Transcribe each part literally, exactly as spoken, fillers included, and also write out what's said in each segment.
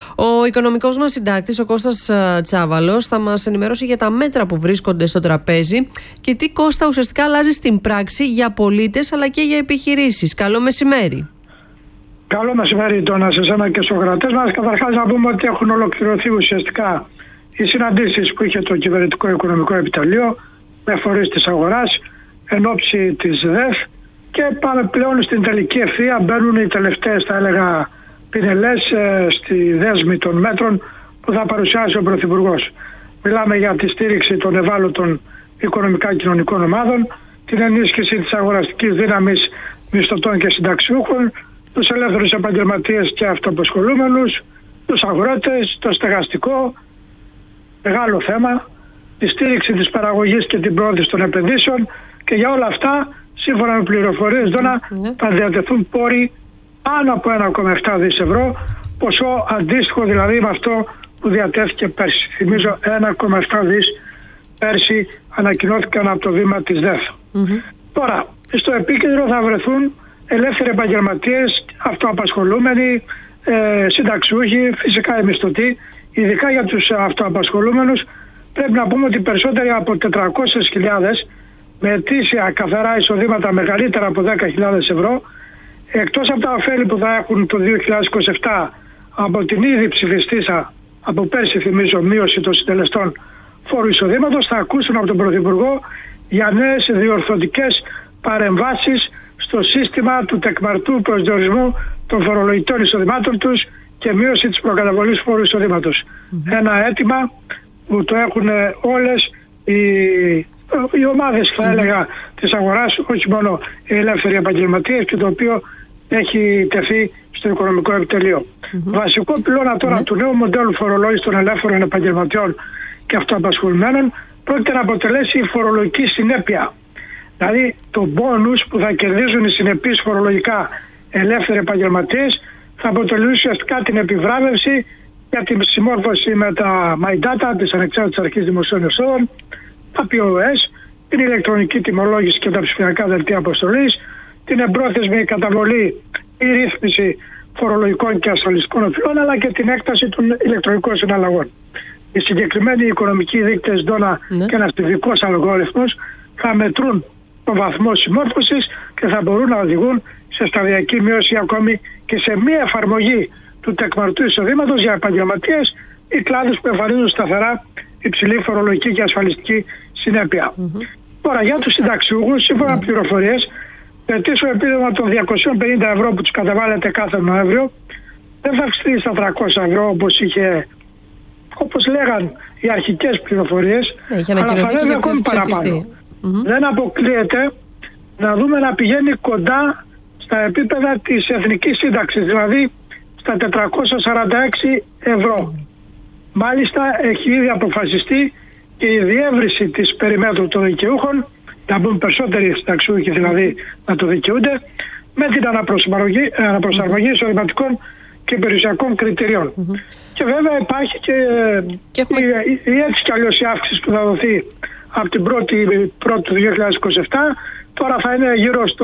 Ο οικονομικός μας συντάκτης, ο Κώστας Τσάβαλος, θα μας ενημερώσει για τα μέτρα που βρίσκονται στο τραπέζι και τι, Κώστα, ουσιαστικά αλλάζει στην πράξη για πολίτες αλλά και για επιχειρήσεις. Καλό μεσημέρι. Καλό μεσημέρι Τόνα, σε εσένα και στους γρατές μας. Καταρχάς να πούμε ότι έχουν ολοκληρωθεί ουσιαστικά οι συναντήσεις που είχε το Κυβερνητικό Οικονομικό Επιτελείο με φορείς της αγοράς εν ώψη της ΔΕΘ και πάμε πλέον στην τελική ευθεία. Μπαίνουν οι τελευταίες, θα έλεγα, πινελές ε, στη δέσμη των μέτρων που θα παρουσιάσει ο Πρωθυπουργός. Μιλάμε για τη στήριξη των ευάλωτων οικονομικά κοινωνικών ομάδων, την ενίσχυση της αγοραστικής δύναμης μισθωτών και συνταξιούχων, τους ελεύθερους επαγγελματίες και αυτοαπασχολούμενους, τους αγρότες, το στεγαστικό, μεγάλο θέμα, τη στήριξη της παραγωγής και την πρόθεση των επενδύσεων, και για όλα αυτά, σύμφωνα με πληροφορίες, Δώνα, mm-hmm. θα διατεθούν πόροι πάνω από ένα κόμμα επτά δισεκατομμύρια ευρώ, ποσό αντίστοιχο δηλαδή με αυτό που διατέθηκε πέρσι. Θυμίζω ένα κόμμα επτά δισεκατομμύρια πέρσι ανακοινώθηκαν από το βήμα της ΔΕΘ. Mm-hmm. Τώρα, στο επίκεντρο θα βρεθούν ελεύθεροι επαγγελματίες, αυτοαπασχολούμενοι, ε, συνταξιούχοι, φυσικά οι μισθωτοί. Ειδικά για τους αυτοαπασχολούμενους πρέπει να πούμε ότι περισσότεροι από τετρακόσιες χιλιάδες με ετήσια καθαρά εισοδήματα μεγαλύτερα από δέκα χιλιάδες ευρώ, εκτός από τα ωφέλη που θα έχουν το δύο χιλιάδες είκοσι επτά από την ήδη ψηφιστήσα από πέρσι, θυμίζω, μείωση των συντελεστών φόρου εισοδήματος, θα ακούσουν από τον Πρωθυπουργό για νέες διορθωτικές παρεμβάσεις στο σύστημα του τεκμαρτού προσδιορισμού των φορολογητών εισοδημάτων τους και μείωση της προκαταβολής φόρου εισοδήματος. Mm-hmm. Ένα αίτημα που το έχουν όλες οι, οι ομάδες, θα mm-hmm. έλεγα, της αγοράς, όχι μόνο οι ελεύθεροι επαγγελματίες, και το οποίο έχει τεθεί στο Οικονομικό Επιτελείο. Mm-hmm. Βασικό πυλώνα τώρα mm-hmm. του νέου μοντέλου φορολόγησης των ελεύθερων επαγγελματιών και αυτοαπασχολουμένων πρόκειται να αποτελέσει η φορολογική συνέπεια. Δηλαδή το μπόνους που θα κερδίζουν οι συνεπείς φορολογικά ελεύθεροι επαγγελματίες θα αποτελούν ουσιαστικά την επιβράβευση για την συμμόρφωση με τα My Data της Ανεξάρτητης Αρχής Δημοσίων Εσόδων, τα πι ο ες, την ηλεκτρονική τιμολόγηση και τα ψηφιακά δελτία αποστολής, την εμπρόθεσμη καταβολή ή ρύθμιση φορολογικών και ασφαλιστικών οφειλών, αλλά και την έκταση των ηλεκτρονικών συναλλαγών. Οι συγκεκριμένοι οικονομικοί δείκτες, Δώνα, ναι. και ένας ειδικός αλγόριθμος θα μετρούν τον βαθμό συμμόρφωσης και θα μπορούν να οδηγούν σε σταδιακή μείωση ακόμη και σε μία εφαρμογή του τεκμαρτού εισοδήματος για επαγγελματίες ή κλάδους που εμφανίζουν σταθερά υψηλή φορολογική και ασφαλιστική συνέπεια. Mm-hmm. Τώρα, για τους συνταξιούχους, σύμφωνα με mm-hmm. πληροφορίες, το ετήσιο επίδομα των διακόσια πενήντα ευρώ που τους καταβάλλεται κάθε Νοέμβριο δεν θα αυξηθεί στα τριακόσια ευρώ όπως είχε, όπως λέγαν οι αρχικές πληροφορίες, yeah, αλλά θα ανέβει ακόμη παραπάνω. Mm-hmm. Δεν αποκλείεται να δούμε να πηγαίνει κοντά στα επίπεδα της εθνικής σύνταξης, δηλαδή στα τετρακόσια σαράντα έξι ευρώ. Mm. Μάλιστα έχει ήδη αποφασιστεί και η διεύρυνση της περιμέτρου των δικαιούχων, να μπουν περισσότεροι συνταξιούχοι δηλαδή να το δικαιούνται, με την αναπροσαρμογή, αναπροσαρμογή εισοδηματικών και περιουσιακών κριτηριών. Mm-hmm. Και βέβαια υπάρχει και, και έχουμε... η, η έτσι κι αλλιώς η αύξηση που θα δοθεί από την πρώτη του δύο χιλιάδες είκοσι επτά, τώρα θα είναι γύρω στο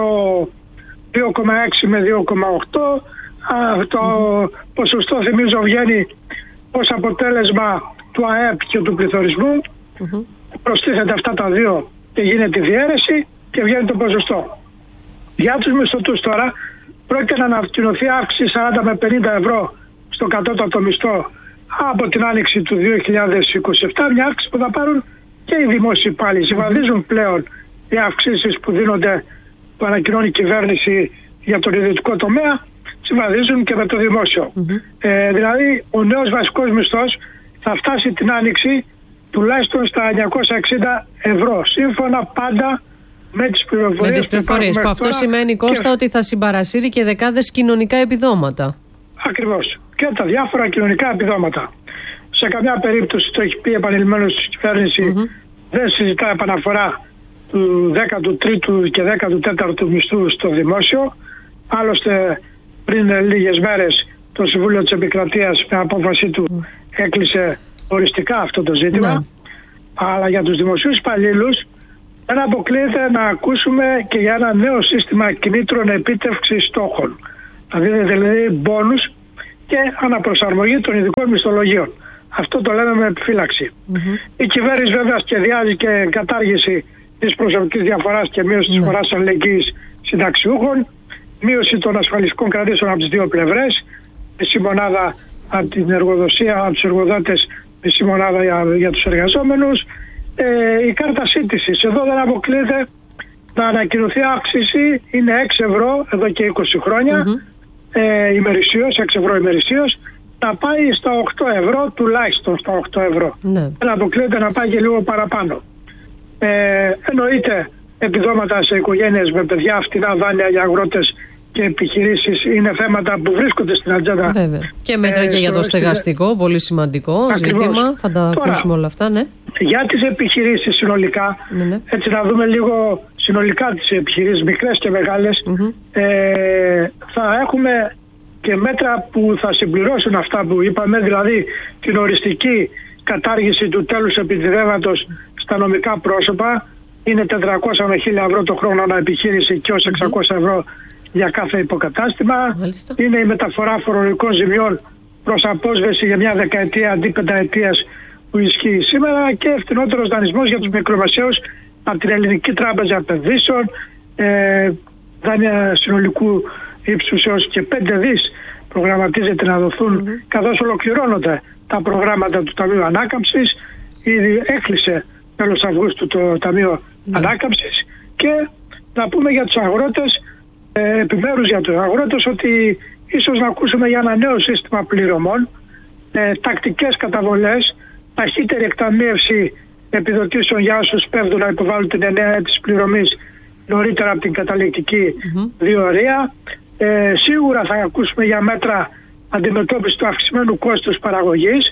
δύο κόμμα έξι με δύο κόμμα οκτώ. Α, το mm-hmm. ποσοστό, θυμίζω, βγαίνει ως αποτέλεσμα του ΑΕΠ και του πληθωρισμού. Mm-hmm. Προστίθεται αυτά τα δύο και γίνεται η διαίρεση και βγαίνει το ποσοστό. Για τους μισθωτούς τώρα πρόκειται να ανακοινωθεί αύξηση σαράντα με πενήντα ευρώ στο κατώτατο μισθό από την άνοιξη του δύο χιλιάδες είκοσι επτά, μια αύξηση που θα πάρουν και οι δημόσιοι υπάλληλοι. Συμβαδίζουν πλέον οι αυξήσεις που δίνονται, που ανακοινώνει η κυβέρνηση για τον ιδιωτικό τομέα, συμβαδίζουν και με το δημόσιο. Mm-hmm. Ε, δηλαδή ο νέος βασικός μισθός θα φτάσει την άνοιξη τουλάχιστον στα εννιακόσια εξήντα ευρώ, σύμφωνα πάντα με τις πληροφορίες, με τις πληροφορίες που, που αυτό σημαίνει, Κώστα, και... ότι θα συμπαρασύρει και δεκάδες κοινωνικά επιδόματα. Ακριβώς. Και τα διάφορα κοινωνικά επιδόματα. Σε καμιά περίπτωση, το έχει πει επανειλημμένως η κυβέρνηση, mm-hmm. δεν συζητά επαναφορά του δέκατου τρίτου και δέκατου τέταρτου μισθού στο δημόσιο. Άλλωστε πριν λίγες μέρες το Συμβούλιο της Επικρατείας με απόφαση του mm. έκλεισε οριστικά αυτό το ζήτημα. Mm. Αλλά για τους δημοσίους υπαλλήλους δεν αποκλείεται να ακούσουμε και για ένα νέο σύστημα κινήτρων επίτευξης στόχων. Θα δίνεται δηλαδή μπόνους και αναπροσαρμογή των ειδικών μισθολογίων. Αυτό το λέμε με επιφύλαξη. Mm-hmm. Η κυβέρνηση βέβαια σχεδιάζει και κατάργηση της προσωπικής διαφοράς και μείωση της mm-hmm. φοράς αλληλεγγύης συνταξιούχων, μείωση των ασφαλιστικών κρατήσεων από τις δύο πλευρές, μισή μονάδα από την εργοδοσία, από τους εργοδότες, μισή μονάδα για, για τους εργαζόμενους. Ε, η κάρτα σύντησης, εδώ δεν αποκλείεται να ανακοινωθεί αύξηση, είναι έξι ευρώ εδώ και είκοσι χρόνια, mm-hmm. ε, ημερησίως, έξι ευρώ ημερησίως, να πάει στα οκτώ ευρώ, τουλάχιστον στα οκτώ ευρώ. Mm-hmm. Δεν αποκλείεται να πάει και λίγο παραπάνω. Ε, εννοείται επιδόματα σε οικογένειες με παιδιά, φτηνά δάνεια για αγρότες και επιχειρήσεις είναι θέματα που βρίσκονται στην ατζέντα. Βέβαια. Και μέτρα ε, και για το στεγαστικό, στη... πολύ σημαντικό Ακριβώς. ζήτημα. Θα τα Τώρα, ακούσουμε όλα αυτά, ναι. Για τις επιχειρήσεις συνολικά, ναι, ναι. έτσι να δούμε λίγο συνολικά τις επιχειρήσεις, μικρές και μεγάλες, mm-hmm. ε, θα έχουμε και μέτρα που θα συμπληρώσουν αυτά που είπαμε, δηλαδή την οριστική κατάργηση του τέλους επιτιδεύματος στα νομικά πρόσωπα. Είναι τετρακόσια με χίλια ευρώ το χρόνο ανά επιχείρηση και ως εξακόσια ευρώ για κάθε υποκατάστημα. Μάλιστα. Είναι η μεταφορά φορολογικών ζημιών προς απόσβεση για μια δεκαετία αντί πενταετίας που ισχύει σήμερα και φθηνότερος δανεισμός για τους μικρομεσαίους από την Ελληνική Τράπεζα Επενδύσεων, ε, δάνεια συνολικού ύψους έως και πέντε δις προγραμματίζεται να δοθούν mm-hmm. καθώς ολοκληρώνονται τα προγράμματα του Ταμείου Ανάκαμψης. Ήδη έκλεισε τέλος Αυγούστου το Ταμείο mm-hmm. Ανάκαμψης και να πούμε για τους αγρότες, ε, επιμέρους για τους αγρότες, ότι ίσως να ακούσουμε για ένα νέο σύστημα πληρωμών, ε, τακτικές καταβολές, ταχύτερη εκταμείευση επιδοτήσεων για όσους πέφτουν να υποβάλουν την εννέα της πληρωμής νωρίτερα από την καταληκτική mm-hmm. διορία. Ε, σίγουρα θα ακούσουμε για μέτρα αντιμετώπιση του αυξημένου κόστους παραγωγής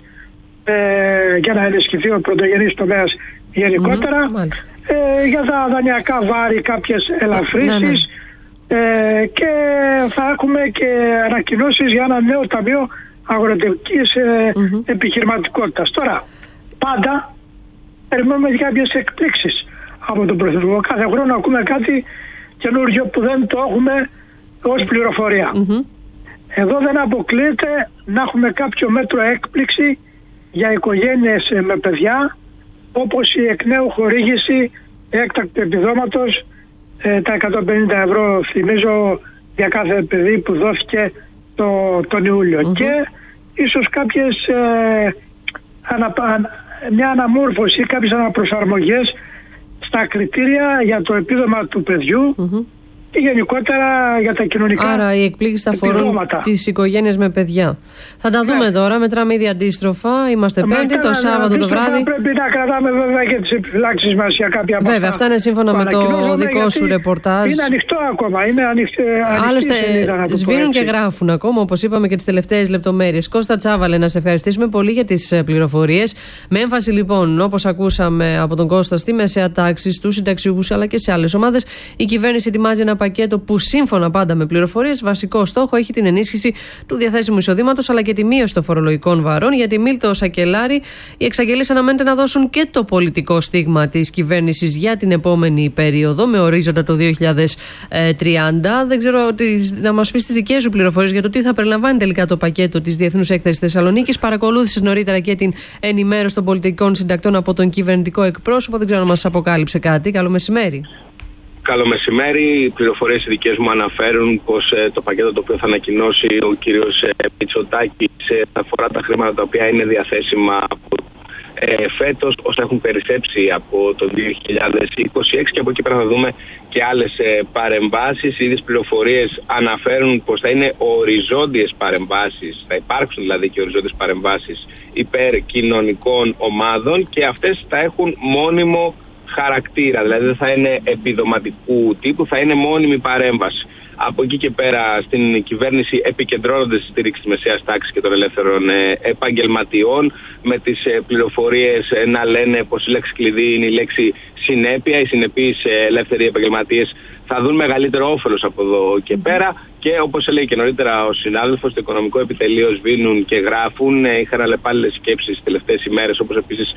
ε, για να ενισχυθεί ο πρωτογενής τομέας γενικότερα. Mm-hmm. Ε, για τα δανειακά βάρη κάποιες ελαφρύσεις ε, και θα έχουμε και ανακοινώσεις για ένα νέο ταμείο αγροτικής ε, mm-hmm. επιχειρηματικότητας. Τώρα, πάντα περιμένουμε κάποιες εκπλήξεις από τον Πρωθυπουργό. Κάθε χρόνο ακούμε κάτι καινούργιο που δεν το έχουμε ως πληροφορία. Mm-hmm. Εδώ δεν αποκλείεται να έχουμε κάποιο μέτρο έκπληξη για οικογένειες με παιδιά, όπως η εκ νέου χορήγηση έκτακτου επιδόματος, ε, τα εκατόν πενήντα ευρώ θυμίζω για κάθε παιδί που δόθηκε το, τον Ιούλιο. Mm-hmm. Και ίσως κάποιες ε, ανα, μια αναμόρφωση ή κάποιες αναπροσαρμογές στα κριτήρια για το επίδομα του παιδιού mm-hmm. και γενικότερα για τα κοινωνικά. Άρα οι εκπλήξεις θα αφορούν τις οικογένειες με παιδιά. Θα τα δούμε ναι. τώρα, μετράμε ήδη αντίστροφα. Είμαστε ε, Πέμπτη, το Σάββατο το βράδυ. Πρέπει να κρατάμε βέβαια και τις επιφυλάξεις μας για κάποια από Βέβαια, αυτά είναι σύμφωνα με το δικό σου ρεπορτάζ. Είναι ανοιχτό ακόμα. Είναι ανοιχτή, Άλλωστε, σβήνουν και γράφουν ακόμα, όπως είπαμε, και τις τελευταίες λεπτομέρειες. Κώστα Τσάβαλε, να σε ευχαριστήσουμε πολύ για τις πληροφορίες. Με έμφαση λοιπόν, όπως ακούσαμε από τον Κώστα, στη μεσαία τάξη, στους συνταξιούχους αλλά και σε άλλες ομάδες, η κυβέρνηση ετοιμάζει ένα πακέτο που σύμφωνα πάντα με πληροφορίες βασικό στόχο έχει την ενίσχυση του διαθέσιμου εισοδήματος αλλά και τη μείωση των φορολογικών βαρών. Για τη Μίλτο Σακελάρη, οι εξαγγελίες αναμένεται να δώσουν και το πολιτικό στίγμα της κυβέρνησης για την επόμενη περίοδο με ορίζοντα το δύο χιλιάδες τριάντα. Δεν ξέρω να μας πεις τις δικές σου πληροφορίες για το τι θα περιλαμβάνει τελικά το πακέτο της Διεθνούς Έκθεσης Θεσσαλονίκης. Παρακολούθησες νωρίτερα και την ενημέρωση των πολιτικών συντακτών από τον κυβερνητικό εκπρόσωπο. Δεν ξέρω αν μας αποκάλυψε κάτι. Καλό μεσημέρι. Καλό μεσημέρι. Οι πληροφορίες ειδικές μου αναφέρουν πως ε, το πακέτο το οποίο θα ανακοινώσει ο κύριος ε, Μητσοτάκης ε, θα αφορά τα χρήματα τα οποία είναι διαθέσιμα από ε, φέτος, όσα έχουν περισσέψει από το δύο χιλιάδες είκοσι έξι, και από εκεί πέρα θα δούμε και άλλες ε, παρεμβάσεις. Οι ίδιες πληροφορίες αναφέρουν πως θα είναι οριζόντιες παρεμβάσεις, θα υπάρξουν δηλαδή και οριζόντιες παρεμβάσεις υπέρ κοινωνικών ομάδων και αυτές θα έχουν μόνιμο χαρακτήρα, δηλαδή δεν θα είναι επιδοματικού τύπου, θα είναι μόνιμη παρέμβαση. Από εκεί και πέρα στην κυβέρνηση επικεντρώνονται στη στήριξη της μεσαίας τάξης και των ελεύθερων ε, επαγγελματιών, με τις ε, πληροφορίες ε, να λένε πως η λέξη κλειδί είναι η λέξη συνέπεια. Οι συνεπείς ε, ελεύθεροι επαγγελματίες θα δουν μεγαλύτερο όφελος από εδώ και πέρα, και όπως έλεγε και νωρίτερα ο συνάδελφος, το οικονομικό επιτελείο σβήνουν και γράφουν. Ε, είχαν αλλεπάλληλες σκέψεις τις τελευταίες ημέρες, όπως επίσης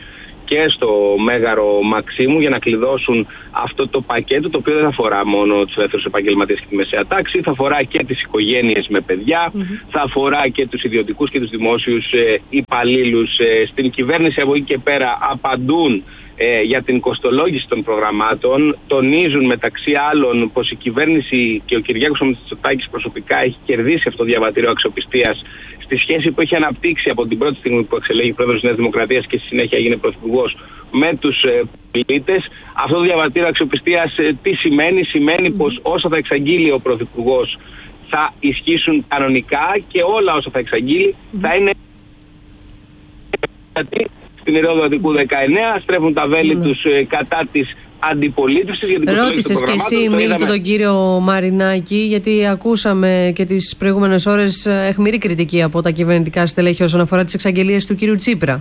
και στο Μέγαρο Μαξίμου για να κλειδώσουν αυτό το πακέτο, το οποίο δεν αφορά μόνο τους ελεύθερους επαγγελματίες και τη μεσαία τάξη, θα αφορά και τις οικογένειες με παιδιά, mm-hmm. θα αφορά και τους ιδιωτικούς και τους δημόσιους ε, υπαλλήλους. Ε, στην κυβέρνηση από εκεί και πέρα απαντούν ε, για την κοστολόγηση των προγραμμάτων, τονίζουν μεταξύ άλλων πως η κυβέρνηση και ο Κυριάκος Μητσοτάκης προσωπικά έχει κερδίσει αυτό το διαβατήριο αξιοπιστίας στη σχέση που έχει αναπτύξει από την πρώτη στιγμή που εξελέγει πρόεδρος της Νέας Δημοκρατίας και στη συνέχεια έγινε πρωθυπουργός με τους ε, πολίτες. Αυτό το διαβατήριο αξιοπιστίας ε, τι σημαίνει? Σημαίνει πως όσα θα εξαγγείλει ο πρωθυπουργός θα ισχύσουν κανονικά και όλα όσα θα εξαγγείλει θα είναι στην Ηρόδο Αττικού δεκαεννέα, στρέφουν τα βέλη mm. τους ε, κατά της αντιπολίτευσης. Ρώτησες και εσύ, Μίλτο, τον κύριο Μαρινάκη, γιατί ακούσαμε και τις προηγούμενες ώρες αιχμηρή κριτική από τα κυβερνητικά στελέχη όσον αφορά τις εξαγγελίες του κύριου Τσίπρα.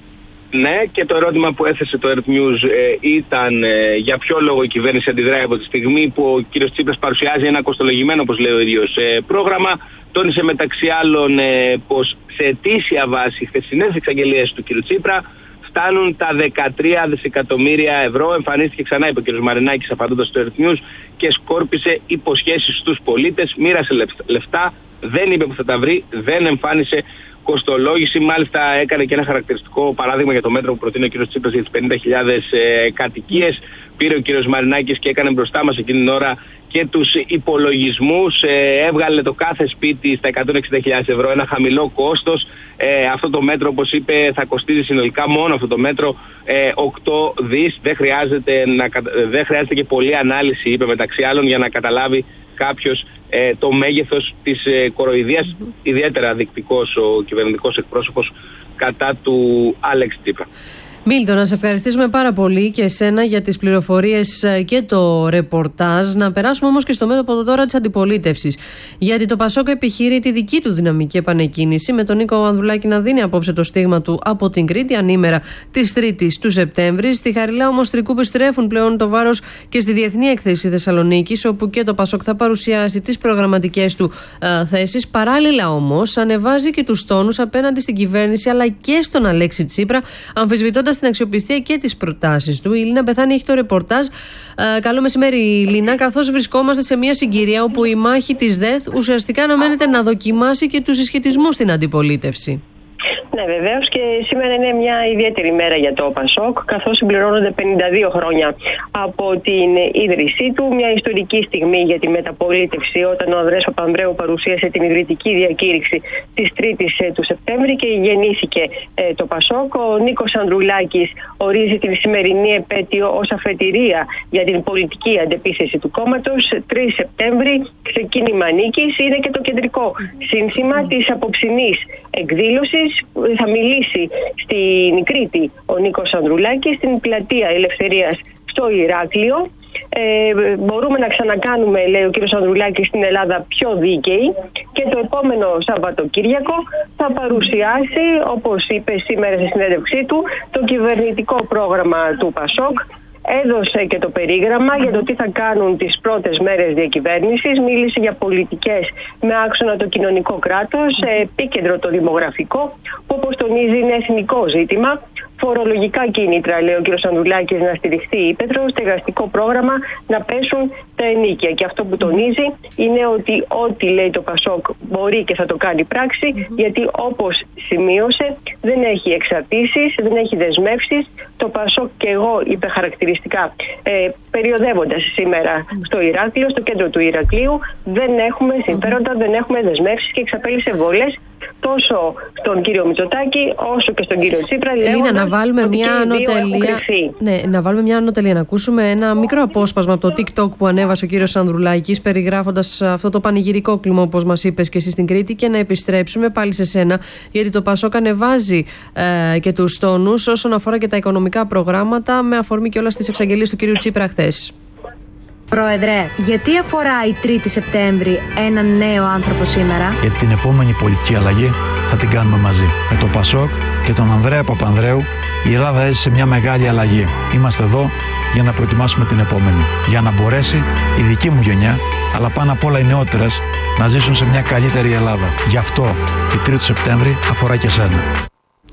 Ναι, και το ερώτημα που έθεσε το Earth News ε, ήταν ε, για ποιο λόγο η κυβέρνηση αντιδράει από τη στιγμή που ο κύριος Τσίπρας παρουσιάζει ένα κοστολογημένο, όπως λέει ο ίδιος, ε, πρόγραμμα. Τόνισε μεταξύ άλλων ε, πως σε ετήσια βάση οι χθεσινές εξαγγελίες του κύριου Τσίπρα φτάνουν τα δεκατρία δισεκατομμύρια ευρώ. Εμφανίστηκε ξανά, είπε ο κ. Μαρινάκης απαντώντας στο Earth News, και σκόρπισε υποσχέσεις στους πολίτες, μοίρασε λεφτά, δεν είπε που θα τα βρει, δεν εμφάνισε κοστολόγηση. Μάλιστα έκανε και ένα χαρακτηριστικό παράδειγμα για το μέτρο που προτείνει ο κ. Τσίπρας για τις πενήντα χιλιάδες ε, κατοικίες. Πήρε ο κ. Μαρινάκης και έκανε μπροστά μας εκείνη την ώρα και τους υπολογισμούς, ε, έβγαλε το κάθε σπίτι στα εκατόν εξήντα χιλιάδες ευρώ, ένα χαμηλό κόστος. Ε, αυτό το μέτρο, όπως είπε, θα κοστίζει συνολικά μόνο αυτό το μέτρο ε, οκτώ δις. Δεν χρειάζεται, να, δεν χρειάζεται και πολλή ανάλυση, είπε, μεταξύ άλλων, για να καταλάβει κάποιος ε, το μέγεθος της ε, κοροϊδίας. Mm-hmm. Ιδιαίτερα δεικτικός ο κυβερνητικός εκπρόσωπος κατά του Άλεξ Τσίπρα. Μίλτο, να σε ευχαριστήσουμε πάρα πολύ και εσένα για τις πληροφορίες και το ρεπορτάζ. Να περάσουμε όμως και στο μέτωπο τώρα της αντιπολίτευσης. Γιατί το Πασόκ επιχείρει τη δική του δυναμική επανεκκίνηση, με τον Νίκο Ανδρουλάκη να δίνει απόψε το στίγμα του από την Κρήτη, ανήμερα της Τρίτης του Σεπτέμβρη. Στη Χαριλάου όμως Τρικού επιστρέφουν πλέον το βάρος και στη Διεθνή Έκθεση Θεσσαλονίκης, όπου και το Πασόκ θα παρουσιάσει τις προγραμματικές του ε, θέσεις. Παράλληλα όμως ανεβάζει και τους τόνους απέναντι στην κυβέρνηση αλλά και στον Αλέξη Τσίπρα, αμφισβητώντας την αξιοπιστία και τις προτάσεις του. Η Λίνα Μπεθάνη έχει το ρεπορτάζ. Ε, καλό μεσημέρι, Λίνα. Καθώς βρισκόμαστε σε μια συγκυρία όπου η μάχη της ΔΕΘ ουσιαστικά αναμένεται να δοκιμάσει και τους συσχετισμούς στην αντιπολίτευση. Ναι, βεβαίως, και σήμερα είναι μια ιδιαίτερη μέρα για το Πασόκ, καθώς συμπληρώνονται πενήντα δύο χρόνια από την ίδρυσή του. Μια ιστορική στιγμή για τη μεταπολίτευση, όταν ο Ανδρέας Παπανδρέου παρουσίασε την ιδρυτική διακήρυξη της Τρίτης του Σεπτέμβρη και γεννήθηκε ε, το Πασόκ. Ο Νίκος Ανδρουλάκης ορίζει την σημερινή επέτειο ως αφετηρία για την πολιτική αντεπίθεση του κόμματος. τρεις Σεπτέμβρη, ξεκίνημα νίκης, είναι και το κεντρικό σύνθημα της απόψινής εκδήλωσης. Θα μιλήσει στην Κρήτη ο Νίκος Ανδρουλάκης, στην πλατεία Ελευθερίας στο Ηράκλειο. Ε, μπορούμε να ξανακάνουμε, λέει ο κ. Ανδρουλάκης, στην Ελλάδα πιο δίκαιη, και το επόμενο Σαββατοκύριακο θα παρουσιάσει, όπως είπε σήμερα στη συνέντευξή του, το κυβερνητικό πρόγραμμα του Πασόκ. Έδωσε και το περίγραμμα για το τι θα κάνουν τις πρώτες μέρες διακυβέρνησης. Μίλησε για πολιτικές με άξονα το κοινωνικό κράτος, επίκεντρο το δημογραφικό, που, όπως τονίζει, είναι εθνικό ζήτημα. Φορολογικά κίνητρα, λέει ο κ. Ανδρουλάκης, να στηριχθεί η ύπαιθρο, στεγαστικό πρόγραμμα, να πέσουν τα ενίκια. Και αυτό που τονίζει είναι ότι ό,τι λέει το Πασόκ μπορεί και θα το κάνει πράξη, mm-hmm. γιατί, όπως σημείωσε, δεν έχει εξαρτήσεις, δεν έχει δεσμεύσεις. Το Πασόκ, και εγώ, είπε χαρακτηριστικά, ε, περιοδεύοντας σήμερα στο Ηράκλειο, στο κέντρο του Ηρακλείου, δεν έχουμε συμφέροντα, δεν έχουμε δεσμεύσεις, και εξαπέλυσε βόλες τόσο στον κύριο Μητσοτάκη όσο και στον κύριο Τσίπρα. Ελίνα, να βάλουμε μια ανωτελεία. Ναι, να βάλουμε μια ανωτελεία, να ακούσουμε ένα μικρό απόσπασμα από το TikTok που ανέβασε ο κύριος Ανδρουλάκης, περιγράφοντας αυτό το πανηγυρικό κλίμα, όπως μας είπες και εσύ, στην Κρήτη, και να επιστρέψουμε πάλι σε σένα, γιατί το Πασόκ ανεβάζει ε, και τους τόνους όσον αφορά και τα οικονομικά προγράμματα, με αφορμή και όλα στις εξαγγελίες του κύριου Τσίπρα χθες. Πρόεδρε, γιατί αφορά η Τρίτη Σεπτέμβρη έναν νέο άνθρωπο σήμερα? Γιατί την επόμενη πολιτική αλλαγή θα την κάνουμε μαζί. Με το Πασόκ και τον Ανδρέα Παπανδρέου η Ελλάδα έζησε μια μεγάλη αλλαγή. Είμαστε εδώ για να προετοιμάσουμε την επόμενη. Για να μπορέσει η δική μου γενιά, αλλά πάνω απ' όλα οι νεότερες, να ζήσουν σε μια καλύτερη Ελλάδα. Γι' αυτό η Τρίτη Σεπτέμβρη αφορά και σένα.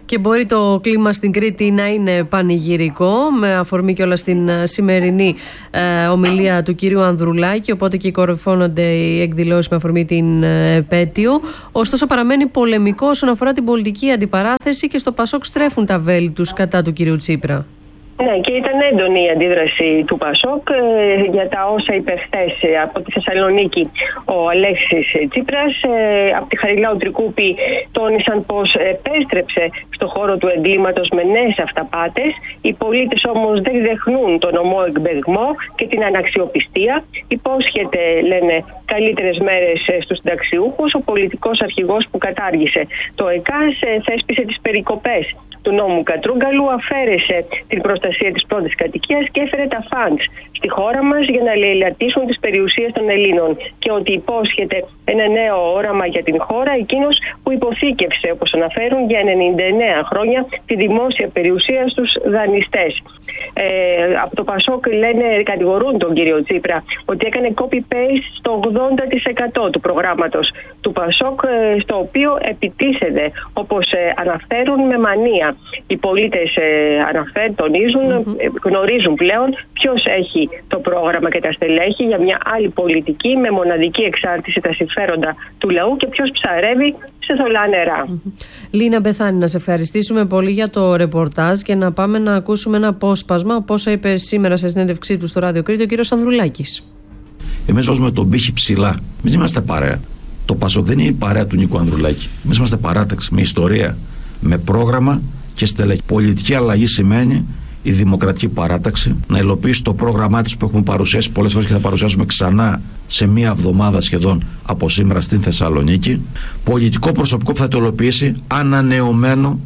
Και μπορεί το κλίμα στην Κρήτη να είναι πανηγυρικό, με αφορμή και όλα στην σημερινή ε, ομιλία του κυρίου Ανδρουλάκη, οπότε και κορυφώνονται οι εκδηλώσεις με αφορμή την ε, επέτειο. Ωστόσο παραμένει πολεμικό όσον αφορά την πολιτική αντιπαράθεση και στο Πασόκ στρέφουν τα βέλη τους κατά του κυρίου Τσίπρα. Ναι, και ήταν έντονη η αντίδραση του Πασόκ ε, για τα όσα είπε χθες από τη Θεσσαλονίκη ο Αλέξης Τσίπρας. Ε, από τη Χαριλάου Τρικούπη τόνισαν πως επέστρεψε στο χώρο του εγκλήματος με νέες αυταπάτες. Οι πολίτες όμως δεν δεχνούν τον ομό εκμπεγμό και την αναξιοπιστία. Υπόσχεται, λένε, καλύτερες μέρες στους συνταξιούχους. Ο πολιτικός αρχηγός που κατάργησε το ΕΚΑΣ θέσπισε τις περικοπές του νόμου Κατρούγκαλου, αφαίρεσε την προστασία της πρώτης κατοικίας και έφερε τα φαντς στη χώρα μας για να λαιλατίσουν τις περιουσίες των Ελλήνων, και ότι υπόσχεται ένα νέο όραμα για την χώρα εκείνος που υποθήκευσε, όπως αναφέρουν, για ενενήντα εννέα χρόνια τη δημόσια περιουσία στους δανειστές. Ε, από το Πασόκ, λένε, κατηγορούν τον κύριο Τσίπρα ότι έκανε copy-paste στο ογδόντα τοις εκατό του προγράμματος του Πασόκ, στο οποίο επιτίθεται, όπως αναφέρουν, με μανία. Οι πολίτες ε, αναφέρουν, τονίζουν, mm-hmm. γνωρίζουν πλέον ποιος έχει το πρόγραμμα και τα στελέχη για μια άλλη πολιτική με μοναδική εξάρτηση τα συμφέροντα του λαού και ποιος ψαρεύει σε θολά νερά. Mm-hmm. Λίνα Μπεθάνη, να σε ευχαριστήσουμε πολύ για το ρεπορτάζ και να πάμε να ακούσουμε ένα απόσπασμα από όσα είπε σήμερα σε συνέντευξή του στο Ράδιο Κρήτη ο κύριος Ανδρουλάκης. Εμείς βάζουμε τον πύχη ψηλά. Εμείς είμαστε παρέα. Το Πασόκ δεν είναι η παρέα του Νίκου Ανδρουλάκη. Εμείς είμαστε παράταξη με ιστορία, με πρόγραμμα και στελέχη. Πολιτική αλλαγή σημαίνει η Δημοκρατική Παράταξη να υλοποιήσει το πρόγραμμά της που έχουμε παρουσιάσει πολλές φορές και θα παρουσιάσουμε ξανά σε μία εβδομάδα σχεδόν από σήμερα στην Θεσσαλονίκη. Πολιτικό προσωπικό που θα το υλοποιήσει ανανεωμένο.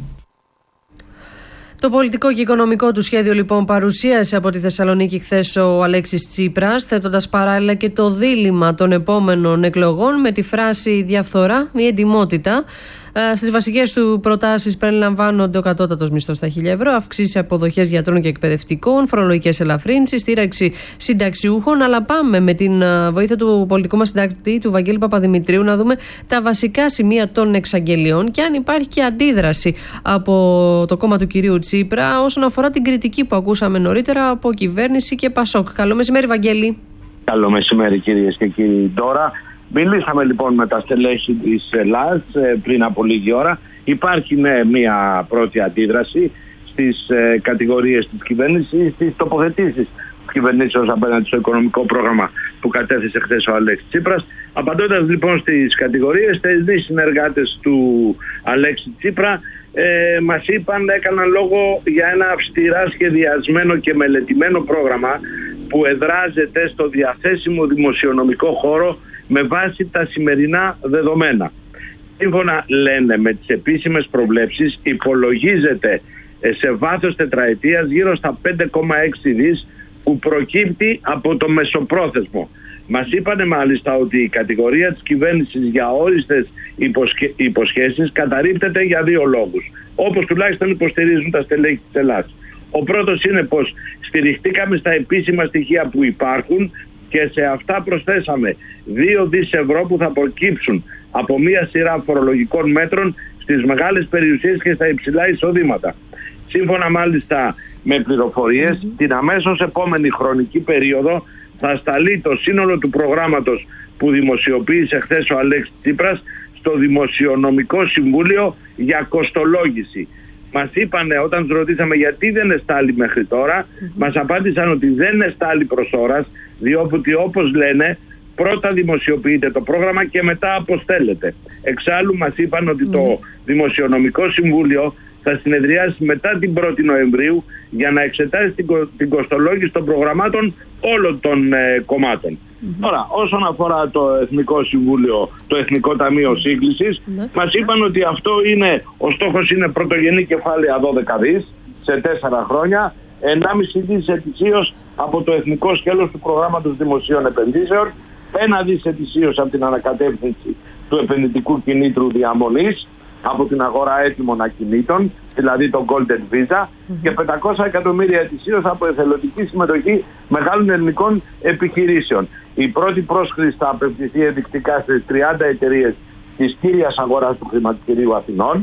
Το πολιτικό και οικονομικό του σχέδιο λοιπόν παρουσίασε από τη Θεσσαλονίκη χθες ο Αλέξης Τσίπρας, θέτοντας παράλληλα και το δίλημμα των επόμενων εκλογών με τη φράση «διαφθορά ή εντιμότητα». Στις βασικές του προτάσεις περιλαμβάνονται ο κατώτατος μισθός στα χίλια ευρώ, αυξήσεις αποδοχές γιατρών και εκπαιδευτικών, φορολογικές ελαφρύνσεις, στήραξη συνταξιούχων. Αλλά πάμε με την βοήθεια του πολιτικού μας συντάκτη, του Βαγγέλη Παπαδημητρίου, να δούμε τα βασικά σημεία των εξαγγελιών και αν υπάρχει και αντίδραση από το κόμμα του κυρίου Τσίπρα όσον αφορά την κριτική που ακούσαμε νωρίτερα από κυβέρνηση και Πασόκ. Καλό μεσημέρι, Βαγγέλη. Καλό μεσημέρι, κυρίες και κύριοι. Τώρα μιλήσαμε λοιπόν με τα στελέχη της ΕΛΑΣ πριν από λίγη ώρα. Υπάρχει ναι, μια πρώτη αντίδραση στις ε, κατηγορίες της κυβέρνησης, στις τοποθετήσεις της κυβερνήσεως απέναντι στο οικονομικό πρόγραμμα που κατέθεσε χθες ο Αλέξης Τσίπρας. Απαντώντας λοιπόν στις κατηγορίες, τα δύο συνεργάτες του Αλέξη Τσίπρα ε, μας είπαν, έκαναν λόγο για ένα αυστηρά σχεδιασμένο και μελετημένο πρόγραμμα που εδράζεται στο διαθέσιμο δημοσιονομικό χώρο με βάση τα σημερινά δεδομένα. Σύμφωνα, λένε, με τις επίσημες προβλέψεις, υπολογίζεται σε βάθος τετραετίας γύρω στα πέντε κόμμα έξι δις που προκύπτει από το μεσοπρόθεσμο. Μας είπανε μάλιστα ότι η κατηγορία της κυβέρνησης για όριστες υποσχε... υποσχέσεις καταρρίπτεται για δύο λόγους, όπως τουλάχιστον υποστηρίζουν τα στελέχη της Ελλάδας. Ο πρώτος είναι πως στηριχτήκαμε στα επίσημα στοιχεία που υπάρχουν και σε αυτά προσθέσαμε δύο δισεκατομμύρια ευρώ που θα προκύψουν από μία σειρά φορολογικών μέτρων στις μεγάλες περιουσίες και στα υψηλά εισοδήματα. Σύμφωνα μάλιστα με πληροφορίες, mm-hmm. την αμέσως επόμενη χρονική περίοδο θα σταλεί το σύνολο του προγράμματος που δημοσιοποίησε χθες ο Αλέξης Τσίπρας στο Δημοσιονομικό Συμβούλιο για κοστολόγηση. Μας είπανε, όταν τους ρωτήσαμε γιατί δεν εστάλει μέχρι τώρα, mm-hmm. μας απάντησαν ότι δεν εστάλει προς ώρας, διότι όπως λένε πρώτα δημοσιοποιείται το πρόγραμμα και μετά αποστέλλεται. Εξάλλου μας είπαν ότι mm-hmm. το Δημοσιονομικό Συμβούλιο θα συνεδριάσει μετά την πρώτη Νοεμβρίου για να εξετάσει την, κο, την κοστολόγηση των προγραμμάτων όλων των ε, κομμάτων. Mm-hmm. Τώρα, όσον αφορά το Εθνικό Συμβούλιο, το Εθνικό Ταμείο Σύγκλησης, mm-hmm. μας είπαν ότι αυτό είναι, ο στόχος είναι πρωτογενή κεφάλαια δώδεκα δις σε τέσσερα χρόνια, ενάμιση δις ετησίως από το εθνικό σκέλος του προγράμματος δημοσίων επενδύσεων, ένα δις ετησίως από την ανακατεύθυνση του επενδυτικού κινήτρου διαμονής, από την αγορά έτοιμων ακινήτων, δηλαδή το Golden Visa, mm-hmm. και πεντακόσια εκατομμύρια ετησίως από εθελοντική συμμετοχή μεγάλων ελληνικών επιχειρήσεων. Η πρώτη πρόσκληση θα απευθυνθεί ενδεικτικά στις τριάντα εταιρείες της κύριας αγοράς του χρηματιστηρίου Αθηνών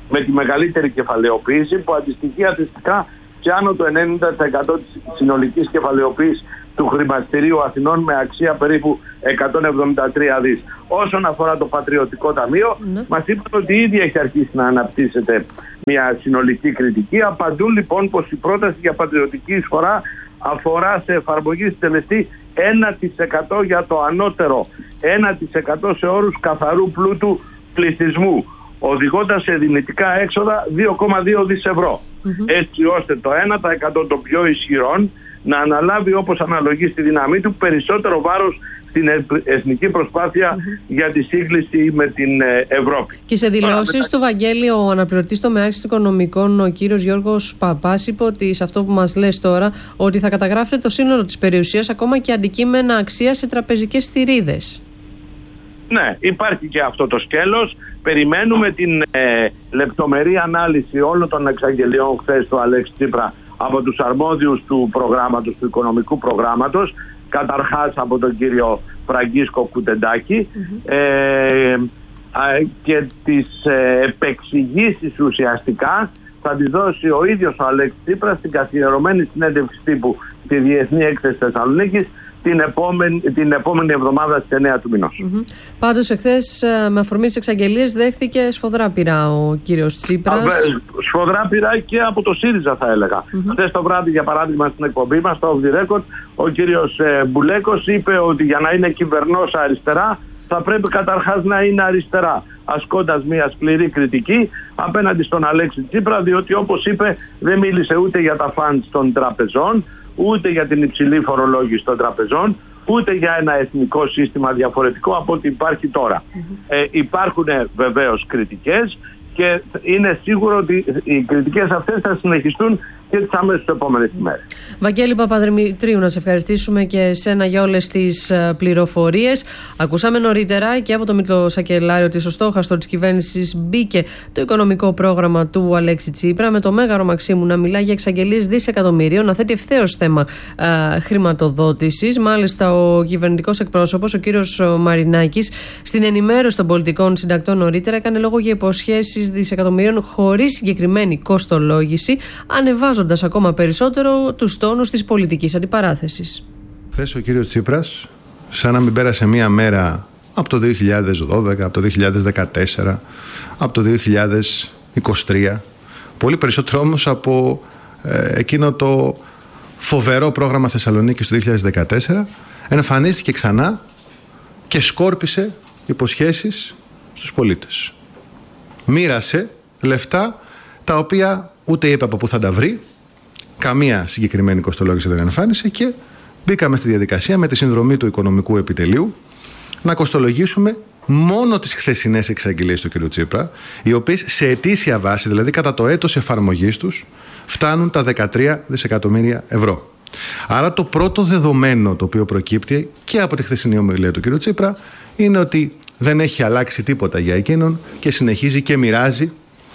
με τη μεγαλύτερη κεφαλαιοποίηση, που αντιστοιχεί αθρηστικά σε άνω το ενενήντα τοις εκατό της συνολικής κεφαλαιοποίησης του χρηματιστηρίου Αθηνών, με αξία περίπου εκατόν εβδομήντα τρία δις. Όσον αφορά το Πατριωτικό Ταμείο, ναι. μας είπαν ότι ήδη έχει αρχίσει να αναπτύσσεται μια συνολική κριτική. Απαντούν λοιπόν πως η πρόταση για πατριωτική εισφορά αφορά σε εφαρμογή συντελεστή ένα τοις εκατό για το ανώτερο, ένα τοις εκατό σε όρους καθαρού πλούτου πληθυσμού, οδηγώντας σε δυνητικά έξοδα δύο κόμμα δύο δις ευρώ. Mm-hmm. Έτσι ώστε το ένα τοις εκατό των πιο ισχυρών να αναλάβει, όπως αναλογεί στη δύναμή του, περισσότερο βάρος στην εθνική προσπάθεια mm-hmm. για τη σύγκληση με την Ευρώπη. Και σε δηλώσεις του Βαγγέλη, ο αναπληρωτής τομεάρχης οικονομικών, ο κύριος Γιώργος Παπάς, είπε ότι σε αυτό που μας λες τώρα, ότι θα καταγράφεται το σύνολο της περιουσίας, ακόμα και αντικείμενα αξία σε τραπεζικές θηρίδες. Ναι, υπάρχει και αυτό το σκέλος. Περιμένουμε την ε, λεπτομερή ανάλυση όλων των εξαγγελιών χθες του Αλέξη Τσίπρα από τους αρμόδιους του προγράμματος, του οικονομικού προγράμματος, καταρχάς από τον κύριο Φραγκίσκο Κουτεντάκη, mm-hmm. ε, και τις ε, επεξηγήσεις ουσιαστικά θα τις δώσει ο ίδιος ο Αλέξης Τσίπρας στην καθιερωμένη συνέντευξη τύπου στη Διεθνή Έκθεση Θεσσαλονίκης την επόμενη, την επόμενη εβδομάδα στις εννέα του μηνός. Mm-hmm. Πάντως εχθές, με αφορμή τις εξαγγελίες, δέχθηκε σφοδρά πειρά ο κύριος Τσίπρας. Α, σφοδρά πειρά και από το ΣΥΡΙΖΑ, θα έλεγα. Mm-hmm. Χθες το βράδυ, για παράδειγμα, στην εκπομπή μας, στο Off the Record, ο κύριος ε, Μπουλέκος είπε ότι για να είναι κυβερνός αριστερά θα πρέπει καταρχάς να είναι αριστερά, ασκώντας μια σκληρή κριτική απέναντι στον Αλέξη Τσίπρα, διότι, όπως είπε, δεν μίλησε ούτε για τα φαντς των τραπεζών, ούτε για την υψηλή φορολόγηση των τραπεζών, ούτε για ένα εθνικό σύστημα διαφορετικό από ό,τι υπάρχει τώρα. Mm-hmm. Ε, υπάρχουν βεβαίως κριτικές και είναι σίγουρο ότι οι κριτικές αυτές θα συνεχιστούν και τις αμέσως επόμενες ημέρες. Βαγγέλη Παπαδημητρίου, να σε ευχαριστήσουμε και εσένα για όλες τις πληροφορίες. Ακούσαμε νωρίτερα και από το Μήτρο Σακελάρη ότι στο στόχαστρο της κυβέρνησης μπήκε το οικονομικό πρόγραμμα του Αλέξη Τσίπρα, με το Μέγαρο Μαξίμου να μιλά για εξαγγελίες δισεκατομμυρίων, να θέτει ευθέως θέμα α, χρηματοδότησης. Μάλιστα, ο κυβερνητικός εκπρόσωπος, ο κύριος Μαρινάκης, στην ενημέρωση των πολιτικών συντακτών νωρίτερα, έκανε λόγο για υποσχέσεις δισεκατομμυρίων χωρίς συγκεκριμένη κοστολόγηση, ανεβάζοντας ακόμα περισσότερο τους τόνους της πολιτικής αντιπαράθεσης. Χθες ο κύριος Τσίπρας, σαν να μην πέρασε μία μέρα από το δύο χιλιάδες δώδεκα, από το δύο χιλιάδες δεκατέσσερα, από το δύο χιλιάδες είκοσι τρία, πολύ περισσότερο όμως από ε, εκείνο το φοβερό πρόγραμμα Θεσσαλονίκης του δύο χιλιάδες δεκατέσσερα, εμφανίστηκε ξανά και σκόρπισε υποσχέσεις στους πολίτες. Μοίρασε λεφτά τα οποία ούτε είπε από πού θα τα βρει, καμία συγκεκριμένη κοστολόγηση δεν εμφάνισε, και μπήκαμε στη διαδικασία με τη συνδρομή του Οικονομικού Επιτελείου να κοστολογήσουμε μόνο τις χθεσινές εξαγγελίες του κ. Τσίπρα, οι οποίες σε ετήσια βάση, δηλαδή κατά το έτος εφαρμογής τους, φτάνουν τα δεκατρία δισεκατομμύρια ευρώ. Άρα το πρώτο δεδομένο το οποίο προκύπτει και από τη χθεσινή ομιλία του κ. Τσίπρα είναι ότι δεν έχει αλλάξει τίποτα για εκείνον και συνεχίζει και μοιράζει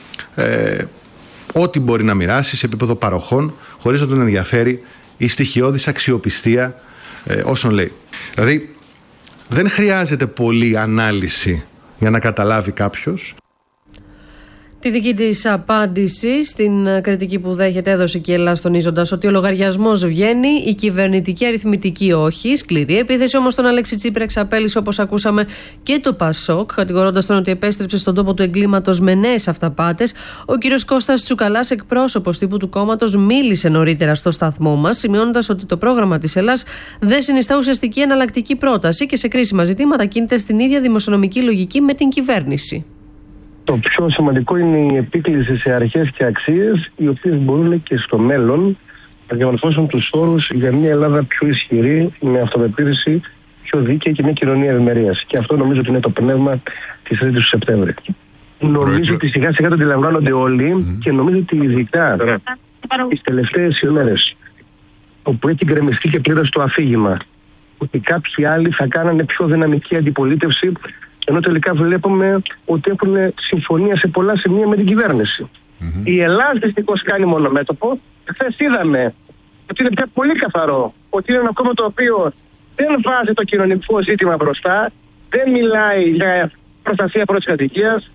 ε, ό,τι μπορεί να μοιράσει σε επίπεδο παροχών, χωρίς να τον ενδιαφέρει η στοιχειώδης αξιοπιστία ε, όσων λέει. Δηλαδή, δεν χρειάζεται πολλή ανάλυση για να καταλάβει κάποιος. Τη δική της απάντηση στην κριτική που δέχεται έδωσε και η Ελλάδα, τονίζοντας ότι ο λογαριασμός βγαίνει, η κυβερνητική αριθμητική όχι. Σκληρή επίθεση όμως τον Αλέξη Τσίπρα εξαπέλυσε, όπως ακούσαμε, και το Πασόκ, κατηγορώντας τον ότι επέστρεψε στον τόπο του εγκλήματος με νέες αυταπάτες. Ο κύριος Κώστας Τσουκαλάς, εκπρόσωπος τύπου του κόμματος, μίλησε νωρίτερα στο σταθμό μας, σημειώνοντας ότι το πρόγραμμα της Ελλάδας δεν συνιστά ουσιαστική εναλλακτική πρόταση και σε κρίσιμα ζητήματα κινείται στην ίδια δημοσιονομική λογική με την κυβέρνηση. Το πιο σημαντικό είναι η επίκληση σε αρχές και αξίες, οι οποίες μπορούν και στο μέλλον να διαμορφώσουν τους όρους για μια Ελλάδα πιο ισχυρή, με αυτοπεποίθηση, πιο δίκαιη και μια κοινωνία ευημερίας. Και αυτό νομίζω ότι είναι το πνεύμα της τρίτης του Σεπτέμβρη. Νομίζω ότι σιγά σιγά το αντιλαμβάνονται όλοι mm. και νομίζω ότι ειδικά τις τελευταίες ημέρες, όπου έχει γκρεμιστεί και πλήρως το αφήγημα ότι κάποιοι άλλοι θα κάνανε πιο δυναμική αντιπολίτευση, ενώ τελικά βλέπουμε ότι έχουν συμφωνία σε πολλά σημεία με την κυβέρνηση. Mm-hmm. Η Ελλάδα δυστυχώς κάνει μονομέτωπο. Χθες είδαμε ότι είναι πια πολύ καθαρό ότι είναι ένα κόμμα το οποίο δεν βάζει το κοινωνικό ζήτημα μπροστά, δεν μιλάει για προστασία πρώτης κατοικίας,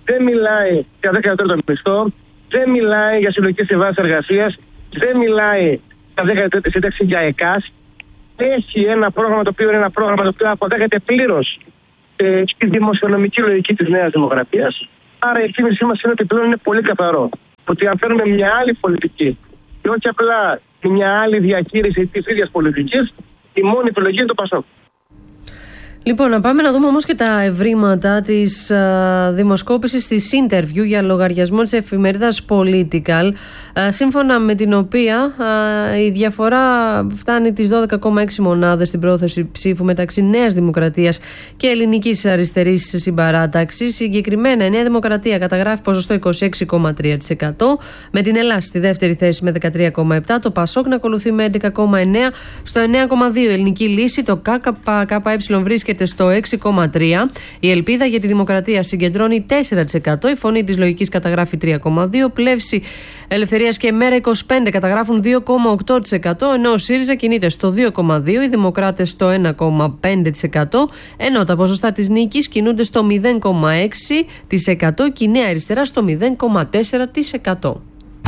δεν μιλάει για δέκα τέταρτο μισθό, δεν μιλάει για συλλογική συμβάση εργασίας, δεν μιλάει για δέκα τέταρτη σύνταξη για ΕΚΑΣ. Έχει ένα πρόγραμμα το οποίο είναι ένα πρόγραμμα το οποίο αποδέχεται πλήρως ε, στη δημοσιονομική λογική της Νέας Δημοκρατίας. Άρα η εκτίμησή μας είναι ότι πλέον είναι πολύ καθαρό. Ότι αν φέρουμε μια άλλη πολιτική και όχι απλά μια άλλη διαχείριση της ίδιας πολιτικής, η μόνη επιλογή είναι το ΠΑΣΟΚ. Λοιπόν, να πάμε να δούμε όμως και τα ευρήματα της α, δημοσκόπησης της Interview για λογαριασμό της εφημερίδας Political, α, σύμφωνα με την οποία α, η διαφορά φτάνει τις δώδεκα κόμμα έξι μονάδες στην πρόθεση ψήφου μεταξύ Νέας Δημοκρατίας και Ελληνικής Αριστερής Συμπαράταξης. Συγκεκριμένα η Νέα Δημοκρατία καταγράφει ποσοστό είκοσι έξι κόμμα τρία τοις εκατό, με την Ελλάδα στη δεύτερη θέση με δεκατρία κόμμα επτά τοις εκατό, το ΠΑΣΟΚ να ακολουθεί με έντεκα κόμμα εννέα τοις εκατό, στο εννέα κόμμα δύο τοις εκατό η Ελληνική Λύση, το ΚΚΕ βρίσκεται στο έξι κόμμα τρία τοις εκατό. Η Ελπίδα για τη Δημοκρατία συγκεντρώνει τέσσερα τοις εκατό. Η Φωνή της Λογικής καταγράφει τρία κόμμα δύο τοις εκατό. Πλεύση Ελευθερίας και Μέρα είκοσι πέντε καταγράφουν δύο κόμμα οκτώ τοις εκατό. Ενώ ο ΣΥΡΙΖΑ κινείται στο δύο κόμμα δύο τοις εκατό. Οι Δημοκράτες στο ένα κόμμα πέντε τοις εκατό. Ενώ τα ποσοστά της νίκης κινούνται στο μηδέν κόμμα έξι τοις εκατό και η Νέα Αριστερά στο μηδέν κόμμα τέσσερα τοις εκατό.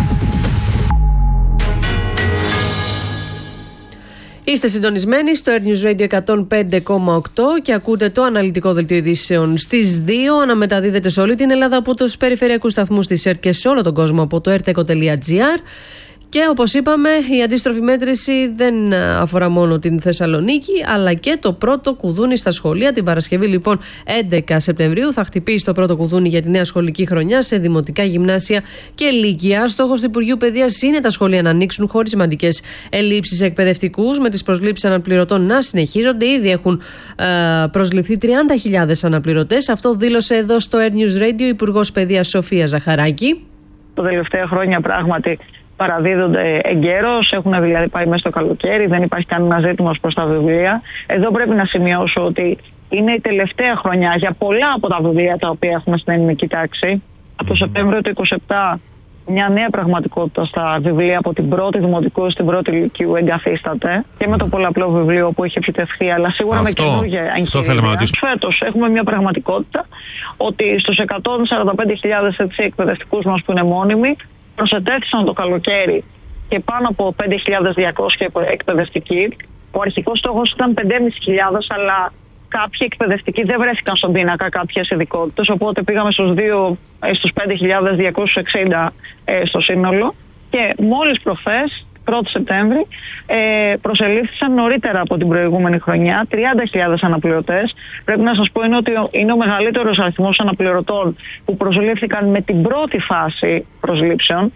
Είστε συντονισμένοι στο Air News Radio εκατόν πέντε κόμμα οκτώ και ακούτε το αναλυτικό δελτίο ειδήσεων στις δύο. Αναμεταδίδεται σε όλη την Ελλάδα από τους περιφερειακούς σταθμούς της ΕΡΤ και σε όλο τον κόσμο από το erteco τελεία gr. Και όπως είπαμε, η αντίστροφη μέτρηση δεν αφορά μόνο την Θεσσαλονίκη, αλλά και το πρώτο κουδούνι στα σχολεία. Την Παρασκευή, λοιπόν, έντεκα Σεπτεμβρίου, θα χτυπήσει το πρώτο κουδούνι για τη νέα σχολική χρονιά σε δημοτικά, γυμνάσια και λύκεια. Στόχος του Υπουργείου Παιδείας είναι τα σχολεία να ανοίξουν χωρίς σημαντικές ελλείψεις εκπαιδευτικούς, με τις προσλήψεις αναπληρωτών να συνεχίζονται. Ήδη έχουν ε, προσληφθεί τριάντα χιλιάδες αναπληρωτές. Αυτό δήλωσε εδώ στο Air News Radio η Υπουργός Παιδείας Σοφία Ζαχαράκη. Τα τελευταία χρόνια πράγματι παραδίδονται εγκαίρως, έχουν δηλαδή πάει μέσα στο καλοκαίρι, δεν υπάρχει κανένα ζήτημα προς τα βιβλία. Εδώ πρέπει να σημειώσω ότι είναι η τελευταία χρονιά για πολλά από τα βιβλία τα οποία έχουμε στην ελληνική τάξη. Από το Σεπτέμβριο του είκοσι επτά μια νέα πραγματικότητα στα βιβλία από την πρώτη δημοτικού στην πρώτη λυκείου εγκαθίσταται και με το πολλαπλό βιβλίο που έχει επιτευχθεί, αλλά σίγουρα αυτό, με καινούργια εγχειρίδια. Φέτος έχουμε μια πραγματικότητα ότι στους εκατόν σαράντα πέντε χιλιάδες εκπαιδευτικούς μας που είναι μόνιμοι προσετέθησαν το καλοκαίρι και πάνω από πέντε χιλιάδες διακόσιοι εκπαιδευτικοί. Ο αρχικός στόχος ήταν πέντε χιλιάδες πεντακόσιοι, αλλά κάποιοι εκπαιδευτικοί δεν βρέθηκαν στον πίνακα κάποιες ειδικότητες, οπότε πήγαμε στους, στους πέντε χιλιάδες διακόσιους εξήντα ε, στο σύνολο και μόλις προχθές, πρώτη Σεπτέμβρη, ε, προσελήφθησαν νωρίτερα από την προηγούμενη χρονιά τριάντα χιλιάδες αναπληρωτές. Πρέπει να σας πω είναι ότι είναι ο μεγαλύτερος αριθμός αναπληρωτών που προσελήφθηκαν με την πρώτη φάση προσλήψεων.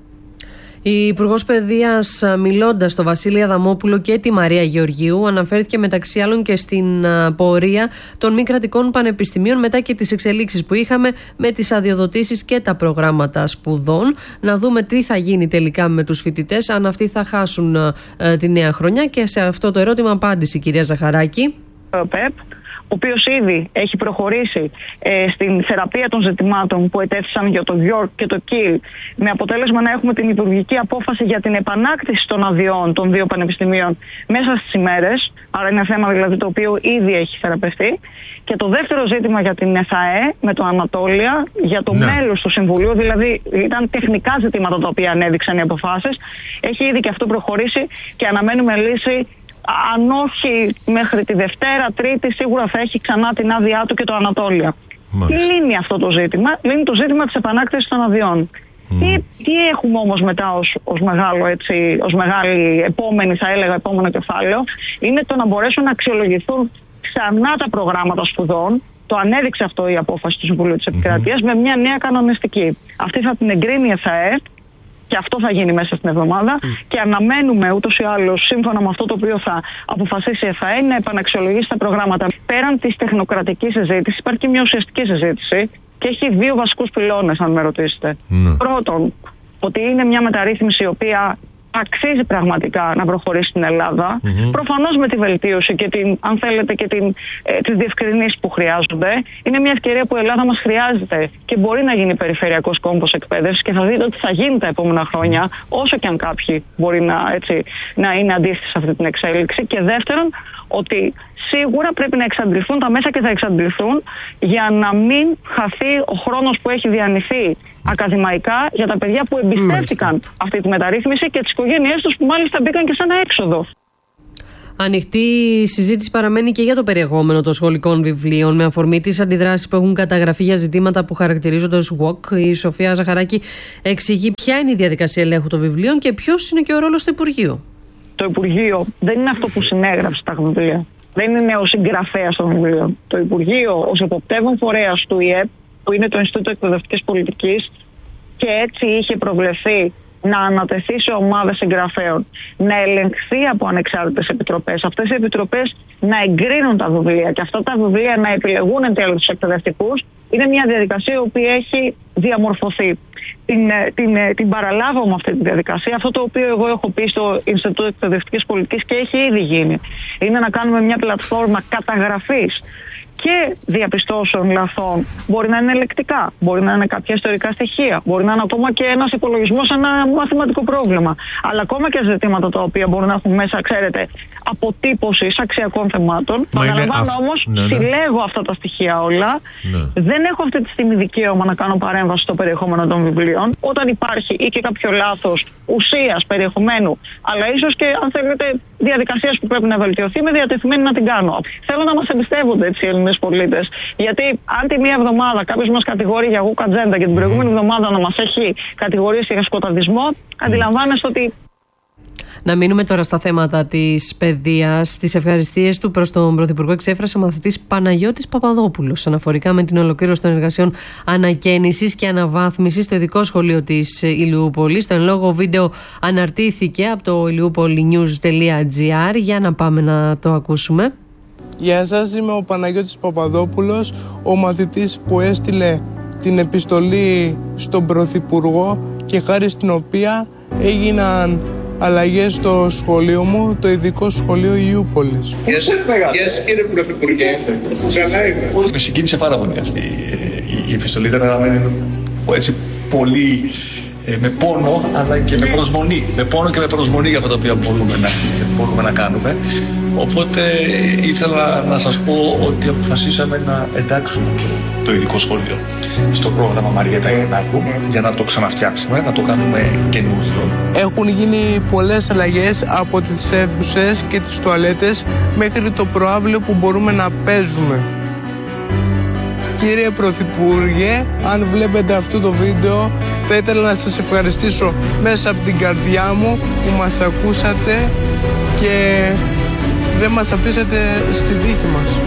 Η Υπουργός Παιδείας, μιλώντας στο Βασίλη Αδαμόπουλο και τη Μαρία Γεωργίου, αναφέρθηκε μεταξύ άλλων και στην πορεία των μη κρατικών πανεπιστημίων μετά και τις εξελίξεις που είχαμε με τις αδειοδοτήσεις και τα προγράμματα σπουδών. Να δούμε τι θα γίνει τελικά με τους φοιτητές, αν αυτοί θα χάσουν ε, τη νέα χρονιά, και σε αυτό το ερώτημα απάντησε η κυρία Ζαχαράκη. Ο οποίος ήδη έχει προχωρήσει ε, στην θεραπεία των ζητημάτων που ετέθησαν για το York και το Kiel, με αποτέλεσμα να έχουμε την υπουργική απόφαση για την επανάκτηση των αδειών των δύο πανεπιστημίων μέσα στις ημέρες. Άρα είναι θέμα δηλαδή το οποίο ήδη έχει θεραπευτεί. Και το δεύτερο ζήτημα για την ΕΘΑΕ με το Ανατόλια, για το ναι. μέλος του Συμβουλίου, δηλαδή ήταν τεχνικά ζητήματα τα οποία ανέδειξαν οι αποφάσεις. Έχει ήδη και αυτό προχωρήσει και αναμένουμε λύση. Αν όχι μέχρι τη Δευτέρα, Τρίτη, σίγουρα θα έχει ξανά την άδειά του και το Ανατόλια. Μάλιστα. Λύνει αυτό το ζήτημα, λύνει το ζήτημα της επανάκτησης των αδειών. Mm. Τι, τι έχουμε όμως μετά ως, ως, μεγάλο, έτσι, ως μεγάλη επόμενη, θα έλεγα, επόμενο κεφάλαιο, είναι το να μπορέσουν να αξιολογηθούν ξανά τα προγράμματα σπουδών. Το ανέδειξε αυτό η απόφαση του Συμβουλίου της Επικρατείας mm-hmm. με μια νέα κανονιστική. Αυτή θα την εγκρίνει η ΕΘΑΕ. Και αυτό θα γίνει μέσα στην εβδομάδα. Mm. Και αναμένουμε ούτως ή άλλως, σύμφωνα με αυτό το οποίο θα αποφασίσει η ΕΦΑΕ, να επαναξιολογήσει τα προγράμματα. Πέραν της τεχνοκρατικής συζήτησης, υπάρχει και μια ουσιαστική συζήτηση και έχει δύο βασικούς πυλώνες, αν με ρωτήσετε. Mm. Πρώτον, ότι είναι μια μεταρρύθμιση η οποία αξίζει πραγματικά να προχωρήσει στην Ελλάδα. Mm-hmm. Προφανώς με τη βελτίωση και την, αν θέλετε, και την, ε, τις διευκρινήσεις που χρειάζονται. Είναι μια ευκαιρία που η Ελλάδα μας χρειάζεται και μπορεί να γίνει περιφερειακός κόμβος εκπαίδευσης και θα δείτε ότι θα γίνει τα επόμενα χρόνια, όσο και αν κάποιοι μπορεί να, έτσι, να είναι αντίθετοι σε αυτή την εξέλιξη. Και δεύτερον, ότι σίγουρα πρέπει να εξαντληθούν τα μέσα και θα εξαντληθούν για να μην χαθεί ο χρόνος που έχει διανυθεί ακαδημαϊκά για τα παιδιά που εμπιστεύτηκαν μάλιστα αυτή τη μεταρρύθμιση και τις οικογένειές τους που μάλιστα μπήκαν και σε ένα έξοδο. Ανοιχτή συζήτηση παραμένει και για το περιεχόμενο των σχολικών βιβλίων, με αφορμή τις αντιδράσεις που έχουν καταγραφεί για ζητήματα που χαρακτηρίζονται ως γουόκ. Η Σοφία Ζαχαράκη εξηγεί ποια είναι η διαδικασία ελέγχου των βιβλίων και ποιος είναι και ο ρόλος του Υπουργείου. Το Υπουργείο δεν είναι αυτό που συνέγραψε τα βιβλία. Δεν είναι ο συγγραφέας των βιβλίων. Το Υπουργείο, ως εποπτεύων φορέας του ΙΕΠ, που είναι το Ινστιτούτο Εκπαιδευτικής Πολιτικής, και έτσι είχε προβλεφθεί να ανατεθεί σε ομάδες συγγραφέων, να ελεγχθεί από ανεξάρτητες επιτροπές. Αυτές οι επιτροπές να εγκρίνουν τα βιβλία και αυτά τα βιβλία να επιλεγούν εν τέλει τους εκπαιδευτικούς, είναι μια διαδικασία η οποία έχει διαμορφωθεί. Την, την, την παραλάβω με αυτή τη διαδικασία. Αυτό το οποίο εγώ έχω πει στο Ινστιτούτο Εκπαιδευτικής Πολιτικής και έχει ήδη γίνει, είναι να κάνουμε μια πλατφόρμα καταγραφής και διαπιστώσεων λαθών. Μπορεί να είναι ελεκτικά, μπορεί να είναι κάποια ιστορικά στοιχεία, μπορεί να είναι ακόμα και ένας υπολογισμός, ένα μαθηματικό πρόβλημα. Αλλά ακόμα και ζητήματα τα οποία μπορούν να έχουν μέσα, ξέρετε, αποτύπωση αξιακών θεμάτων. Παραλαμβάνω όμως, ναι, ναι. συλλέγω αυτά τα στοιχεία όλα. Ναι. Δεν έχω αυτή τη στιγμή δικαίωμα να κάνω παρέμβαση στο περιεχόμενο των βιβλίων. Όταν υπάρχει ή και κάποιο λάθος ουσίας, περιεχομένου, αλλά ίσως και, αν θέλετε, διαδικασίες που πρέπει να βελτιωθεί, είμαι διατεθειμένη να την κάνω. Θέλω να μας εμπιστεύονται έτσι οι Έλληνες πολίτες. Γιατί αν τη μία εβδομάδα κάποιος μας κατηγορεί για γουκ ατζέντα και την προηγούμενη εβδομάδα να μας έχει κατηγορήσει για σκοταδισμό, αντιλαμβάνεστε ότι. Να μείνουμε τώρα στα θέματα της παιδείας. Στις ευχαριστίες του προς τον Πρωθυπουργό εξέφρασε ο μαθητής Παναγιώτης Παπαδόπουλος αναφορικά με την ολοκλήρωση των εργασιών ανακαίνησης και αναβάθμισης στο ειδικό σχολείο της Ηλιούπολης. Το εν λόγω βίντεο αναρτήθηκε από το ηλιούπολινιους τελεία τζι άρ. Για να πάμε να το ακούσουμε. Γεια σας, είμαι ο Παναγιώτης Παπαδόπουλος, ο μαθητής που έστειλε την επιστολή στον Πρωθυπουργό και χάρη στην οποία έγιναν αλλαγές στο σχολείο μου, το ειδικό σχολείο Ηλιούπολης. Γεια σας, κύριε Πρωθυπουργέ. Καλά είμαι. Με συγκίνησε πάρα πολύ αυτή η επιστολή. Ήταν έτσι πολύ με πόνο, αλλά και με προσμονή. Με πόνο και με προσμονή για αυτά τα οποία μπορούμε να, μπορούμε να κάνουμε. Οπότε ήθελα να σας πω ότι αποφασίσαμε να εντάξουμε το, το ειδικό σχολείο στο πρόγραμμα Μαριέτα Γιαννάκου για να το ξαναφτιάξουμε, να το κάνουμε καινούριο. Έχουν γίνει πολλές αλλαγές από τις αίθουσες και τις τουαλέτες μέχρι το προαύλιο που μπορούμε να παίζουμε. Κύριε Πρωθυπουργέ, αν βλέπετε αυτό το βίντεο, θα ήθελα να σας ευχαριστήσω μέσα από την καρδιά μου που μας ακούσατε και δεν μας αφήσατε στη δίκη μας.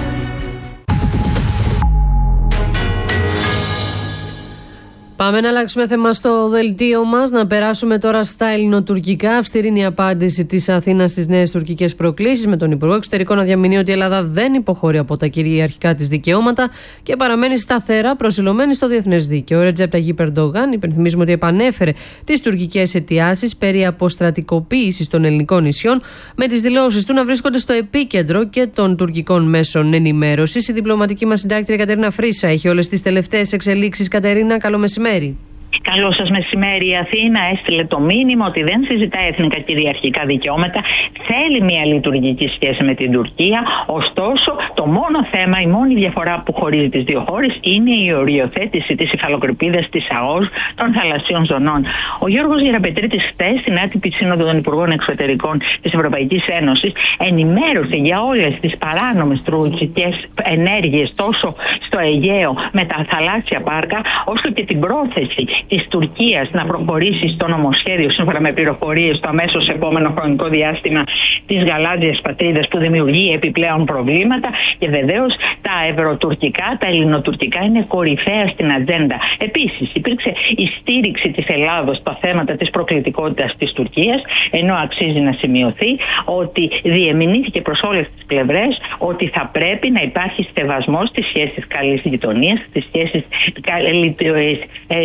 Πάμε να αλλάξουμε θέμα στο δελτίο μας, να περάσουμε τώρα στα ελληνοτουρκικά. Αυστηρή είναι η απάντηση της Αθήνας στις νέες τουρκικές προκλήσεις, με τον Υπουργό Εξωτερικών να διαμηνύει ότι η Ελλάδα δεν υποχωρεί από τα κυριαρχικά της δικαιώματα και παραμένει σταθερά προσιλωμένη στο διεθνές δίκαιο. Ο Ρετζέπ Ταγίπ Ερντογάν, υπενθυμίζουμε ότι επανέφερε τις τουρκικές αιτιάσεις περί αποστρατικοποίησης των ελληνικών νησιών, με τις δηλώσεις του να βρίσκονται στο επίκεντρο και των τουρκικών μέσων ενημέρωσης. Η διπλωματική μας συντάκτρια Κατερίνα Φρίσα έχει όλες τις τελευταίες εξελίξεις. Κατερίνα, καλό μεσημέρι. Καλό σας μεσημέρι. Η Αθήνα έστειλε το μήνυμα ότι δεν συζητά εθνικά κυριαρχικά δικαιώματα, θέλει μια λειτουργική σχέση με την Τουρκία. Ωστόσο, το μόνο θέμα, η μόνη διαφορά που χωρίζει τις δύο χώρες είναι η οριοθέτηση της υφαλοκρηπίδας της ΑΟΣ των θαλασσίων ζωνών. Ο Γιώργος Γεραπετρίτης χτες στην άτυπη σύνοδο των Υπουργών Εξωτερικών της Ευρωπαϊκής Ένωσης ενημέρωσε για όλες τις παράνομες τουρκικές ενέργειες τόσο στο Αιγαίο με τα θαλάσσια πάρκα, όσο και την πρόθεση της Τουρκίας να προχωρήσει στο νομοσχέδιο, σύμφωνα με πληροφορίες, στο αμέσως επόμενο χρονικό διάστημα της γαλάζιας πατρίδας, που δημιουργεί επιπλέον προβλήματα. Και βεβαίως τα ευρωτουρκικά, τα ελληνοτουρκικά είναι κορυφαία στην ατζέντα. Επίσης, υπήρξε η στήριξη της Ελλάδος στα θέματα της προκλητικότητας της Τουρκίας, ενώ αξίζει να σημειωθεί ότι διεμηνήθηκε προς όλες τις πλευρές ότι θα πρέπει να υπάρχει σεβασμός στις σχέσεις καλής γειτονίας, στις σχέσεις στους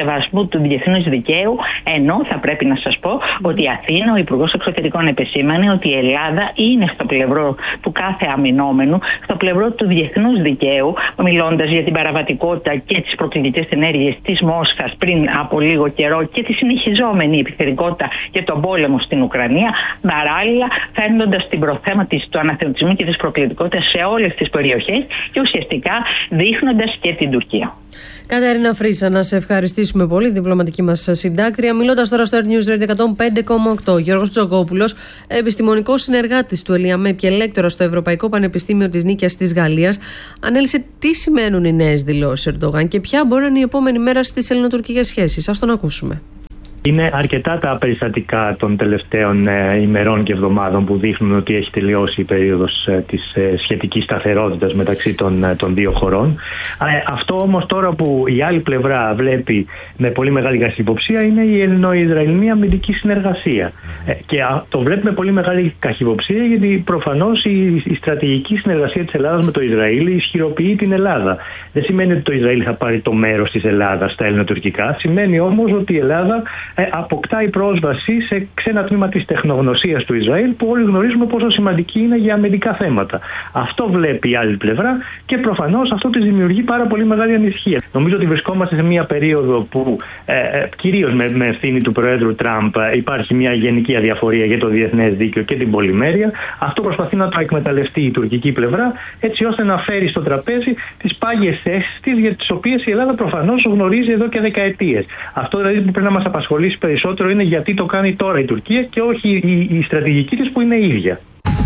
σεβασμού του διεθνούς δικαίου, ενώ θα πρέπει να σας πω ότι η Αθήνα, ο Υπουργός Εξωτερικών επεσήμανε ότι η Ελλάδα είναι στο πλευρό του κάθε αμυνόμενου, στο πλευρό του διεθνούς δικαίου, μιλώντας για την παραβατικότητα και τις προκλητικές ενέργειες της Μόσχας πριν από λίγο καιρό και τη συνεχιζόμενη επιθετικότητα για τον πόλεμο στην Ουκρανία, παράλληλα φέρνοντας την προθέμα της, του αναθεωρητισμού και της προκλητικότητας σε όλες τις περιοχές και ουσιαστικά δείχνοντας και την Τουρκία. Κατερίνα Φρύσα, να σε ευχαριστήσουμε πολύ, διπλωματική μας συντάκτρια. Μιλώντας τώρα στο Air News Radio εκατόν πέντε κόμμα οκτώ, Γιώργος Τζοκόπουλος, επιστημονικός συνεργάτης του ΕΛΙΑΜΕΠ και λέκτορας στο Ευρωπαϊκό Πανεπιστήμιο της Νίκαιας της Γαλλίας, ανέλησε τι σημαίνουν οι νέες δηλώσεις Ερντογάν και ποια μπορεί να είναι η επόμενη μέρα στις ελληνοτουρκικές σχέσεις. Ας τον ακούσουμε. Είναι αρκετά τα περιστατικά των τελευταίων ε, ημερών και εβδομάδων που δείχνουν ότι έχει τελειώσει η περίοδος ε, της ε, σχετικής σταθερότητας μεταξύ των, ε, των δύο χωρών. Ε, αυτό όμως τώρα που η άλλη πλευρά βλέπει με πολύ μεγάλη καχυποψία είναι η ελληνο-ισραηλινή αμυντική συνεργασία. Ε, και α, το βλέπει με πολύ μεγάλη καχυποψία γιατί προφανώς η, η στρατηγική συνεργασία της Ελλάδας με το Ισραήλ ισχυροποιεί την Ελλάδα. Δεν σημαίνει ότι το Ισραήλ θα πάρει το μέρος της Ελλάδας στα ελληνοτουρκικά. Σημαίνει όμως ότι η Ελλάδα αποκτάει πρόσβαση σε ξένα τμήμα της τεχνογνωσίας του Ισραήλ που όλοι γνωρίζουμε πόσο σημαντική είναι για αμυντικά θέματα. Αυτό βλέπει η άλλη πλευρά και προφανώς αυτό της δημιουργεί πάρα πολύ μεγάλη ανησυχία. Νομίζω ότι βρισκόμαστε σε μια περίοδο που ε, κυρίως με, με ευθύνη του Προέδρου Τραμπ υπάρχει μια γενική αδιαφορία για το διεθνές δίκαιο και την πολυμέρεια. Αυτό προσπαθεί να το εκμεταλλευτεί η τουρκική πλευρά έτσι ώστε να φέρει στο τραπέζι τις πάγιες θέσεις της για τις οποίες η Ελλάδα προφανώς γνωρίζει εδώ και δεκαετίες. Αυτό δηλαδή που πρέπει να μας απασχολήσει περισσότερο είναι γιατί το κάνει τώρα η Τουρκία και όχι η, η στρατηγική της που είναι η ίδια.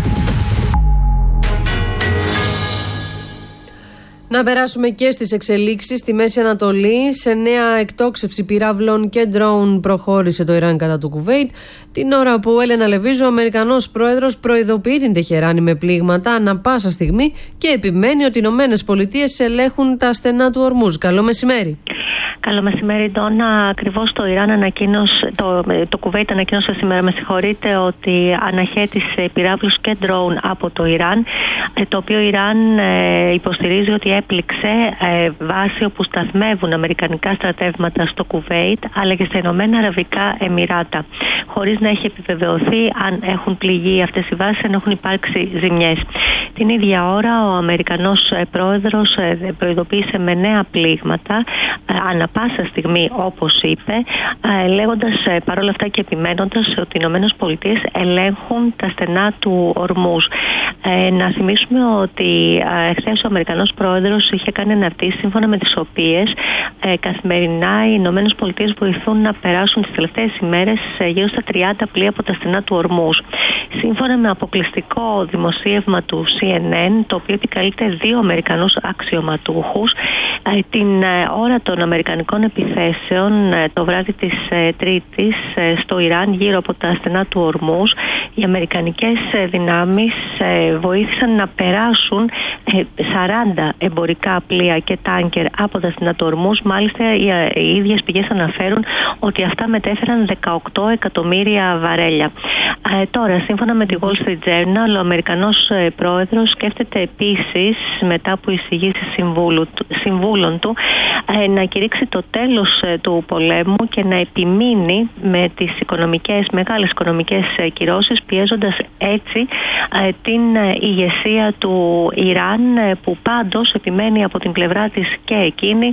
Να περάσουμε και στις εξελίξεις στη Μέση Ανατολή. Σε νέα εκτόξευση πυράβλων και ντρόουν προχώρησε το Ιράν κατά του Κουβέιτ. Την ώρα που Έλενα Λεβίζο, ο Αμερικανός πρόεδρος, προειδοποιεί την Τεχεράνη με πλήγματα ανά πάσα στιγμή και επιμένει ότι οι Ηνωμένες Πολιτείες ελέγχουν τα στενά του Ορμούζ. Καλό μεσημέρι. Καλό μεσημέρι, Ντόνα. Ακριβώς το Ιράν ανακοίνωσε, το, το Κουβέιτ ανακοίνωσε σήμερα, με συγχωρείτε, ότι αναχέτησε πυράβλους και ντρόουν από το Ιράν, το οποίο Ιράν ε, υποστηρίζει ότι έπληξε ε, βάση όπου σταθμεύουν αμερικανικά στρατεύματα στο Κουβέιτ αλλά και στα Ηνωμένα Αραβικά Εμιράτα, χωρίς να έχει επιβεβαιωθεί αν έχουν πληγεί αυτές οι βάσεις, αν έχουν υπάρξει ζημιές. Την ίδια ώρα ο Αμερικανός πρόεδρος ε, προειδοποίησε με νέα πλήγματα ε, ανα πάσα στιγμή, όπως είπε, ε, λέγοντας ε, παρόλα αυτά και επιμένοντας ότι οι Ηνωμένες Πολιτείες ελέγχουν τα στενά του Ορμούζ. Ε, να θυμίσουμε ότι ε, χθες ο Αμερικανός πρόεδρος είχε κάνει αναρτήσεις σύμφωνα με τις οποίες ε, καθημερινά οι Ηνωμένες Πολιτείες βοηθούν να περάσουν τις τελευταίες ημέρες ε, γύρω στα τριάντα πλοία από τα στενά του Ορμούζ. Σύμφωνα με αποκλειστικό δημοσίευμα του σι εν εν, το οποίο επικαλείται δύο Αμερικανούς αξιωματούχους, ε, την ε, ώρα των Αμερικανικών επιθέσεων ε, το βράδυ της ε, Τρίτης ε, στο Ιράν γύρω από τα στενά του Ορμούζ, οι αμερικανικές ε, δυνάμεις ε, βοήθησαν να περάσουν ε, σαράντα εμπορικά πλοία και τάνκερ από τα στενά του Ορμούζ. Μάλιστα οι, ε, οι ίδιες πηγές αναφέρουν ότι αυτά μετέφεραν δεκαοκτώ εκατομμύρια βαρέλια. Ε, τώρα, σύμφωνα με τη Wall Street Journal, ο Αμερικανός ε, πρόεδρος σκέφτεται επίσης, μετά από εισηγήσεις συμβούλων του, ε, να κηρύξει το τέλος ε, του πολέμου και να επιμείνει με τις οικονομικές, μεγάλες οικονομικές ε, κυρώσεις, πιέζοντας έτσι ε, την ε, ηγεσία του Ιράν, ε, που πάντως επιμένει από την πλευρά της και εκείνη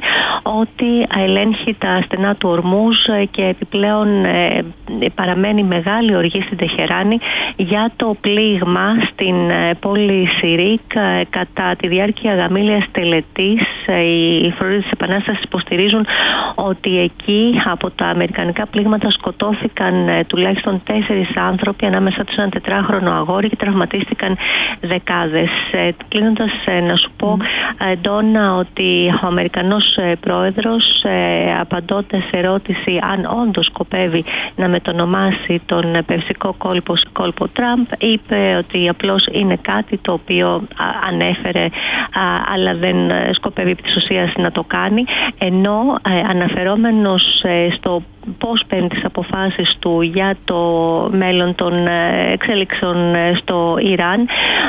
ότι ελέγχει τα στενά του Ορμούζ ε, και επιπλέον ε, παραμένει μεγάλη οργή στην Τεχεράνη για το πλήγμα στην ε, πόλη Σιρίκ ε, κατά τη διάρκεια γαμήλιας τελετής. Ε, οι φορείς της Επανάστασης υποστηρίζουν ότι εκεί από τα αμερικανικά πλήγματα σκοτώθηκαν ε, τουλάχιστον τέσσερις άνθρωποι, ανάμεσα τους ένα τετράχρονο αγόρι, και τραυματίστηκαν δεκάδες. Ε, κλείνοντας, ε, να σου πω, ε, Ντόνα, ότι ο Αμερικανός ε, πρόεδρος, ε, απαντώντας σε ερώτηση αν όντως σκοπεύει να μετονομάσει τον ε, Περσικό κόλπο σε κόλπο Τραμπ, είπε ότι απλώς είναι κάτι το οποίο α, ανέφερε, α, αλλά δεν ε, σκοπεύει επί της ουσίας να το κάνει, ενώ ε, αναφερόμενος ε, στο πώς παίρνει τις αποφάσεις του για το μέλλον των εξέλιξεων στο Ιράν,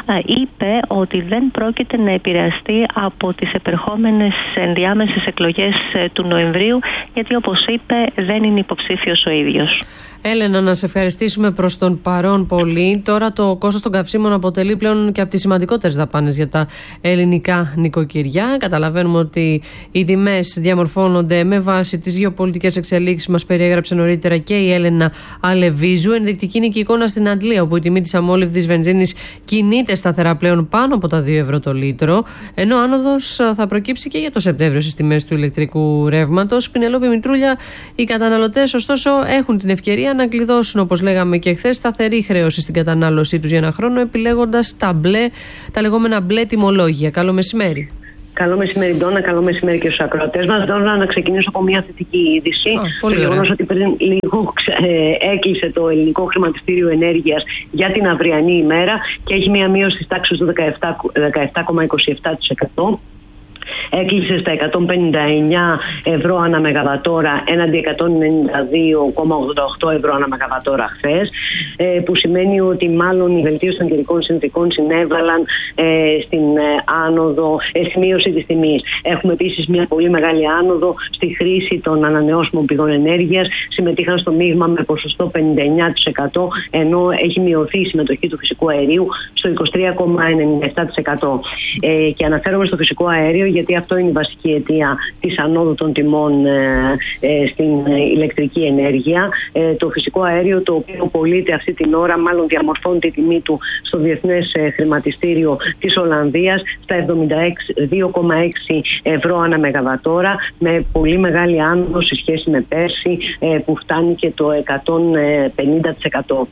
είπε ότι δεν πρόκειται να επηρεαστεί από τις επερχόμενες ενδιάμεσες εκλογές του Νοεμβρίου, γιατί όπως είπε δεν είναι υποψήφιος ο ίδιος. Έλενα, να σε ευχαριστήσουμε προς τον παρόν πολύ. Τώρα το κόστος των καυσίμων αποτελεί πλέον και από τις σημαντικότερες δαπάνες για τα ελληνικά νοικοκυριά. Καταλαβαίνουμε ότι οι τιμές διαμορφώνονται με βάση τις γεωπολιτικές εξελίξεις, μας περιέγραψε νωρίτερα και η Έλενα Αλεβίζου. Ενδεικτική είναι και η εικόνα στην Αντλία, όπου η τιμή της αμόλυβδης βενζίνης κινείται σταθερά πλέον πάνω από τα δύο ευρώ το λίτρο, ενώ άνοδος θα προκύψει και για το Σεπτέμβριο στις τιμές του ηλεκτρικού ρεύματος. Πινελόπη Μητρούλια, οι καταναλωτές ωστόσο έχουν την ευκαιρία να κλειδώσουν, όπως λέγαμε και χθες, σταθερή χρέωση στην κατανάλωσή τους για ένα χρόνο, επιλέγοντας τα, μπλε, τα λεγόμενα μπλε τιμολόγια. Καλό μεσημέρι. Καλό μεσημέρι, Ντόνα. Καλό μεσημέρι και στους ακροατές μας. Ντόνα, να ξεκινήσω από μια θετική είδηση. Oh, το γεγονός ότι πριν λίγο ε, έκλεισε το ελληνικό χρηματιστήριο ενέργειας για την αυριανή ημέρα και έχει μια μείωση της τάξης του δεκαεπτά κόμμα είκοσι επτά τοις εκατό. Έκλεισε στα εκατόν πενήντα εννιά ευρώ ανά μεγαβατόρα έναντι εκατόν ενενήντα δύο κόμμα ογδόντα οκτώ ευρώ ανά μεγαβατόρα χθες, που σημαίνει ότι μάλλον η βελτίωση των καιρικών συνθηκών συνέβαλαν στην άνοδο, στη μείωση της τιμής. Έχουμε επίσης μια πολύ μεγάλη άνοδο στη χρήση των ανανεώσιμων πηγών ενέργειας. Συμμετείχαν στο μείγμα με ποσοστό πενήντα εννιά τοις εκατό, ενώ έχει μειωθεί η συμμετοχή του φυσικού αερίου στο είκοσι τρία κόμμα ενενήντα επτά τοις εκατό. Και αναφέρομαι στο φυσικό αέριο γιατί αυτό είναι η βασική αιτία της ανόδου των τιμών ε, ε, στην ηλεκτρική ενέργεια. Ε, το φυσικό αέριο, το οποίο πωλείται αυτή την ώρα, μάλλον διαμορφώνει τη τιμή του στο Διεθνές ε, Χρηματιστήριο της Ολλανδίας στα εβδομήντα δύο κόμμα έξι ευρώ ανά μεγαβατόρα, με πολύ μεγάλη άνοδο σε σχέση με πέρσι, ε, που φτάνει και το εκατόν πενήντα τοις εκατό.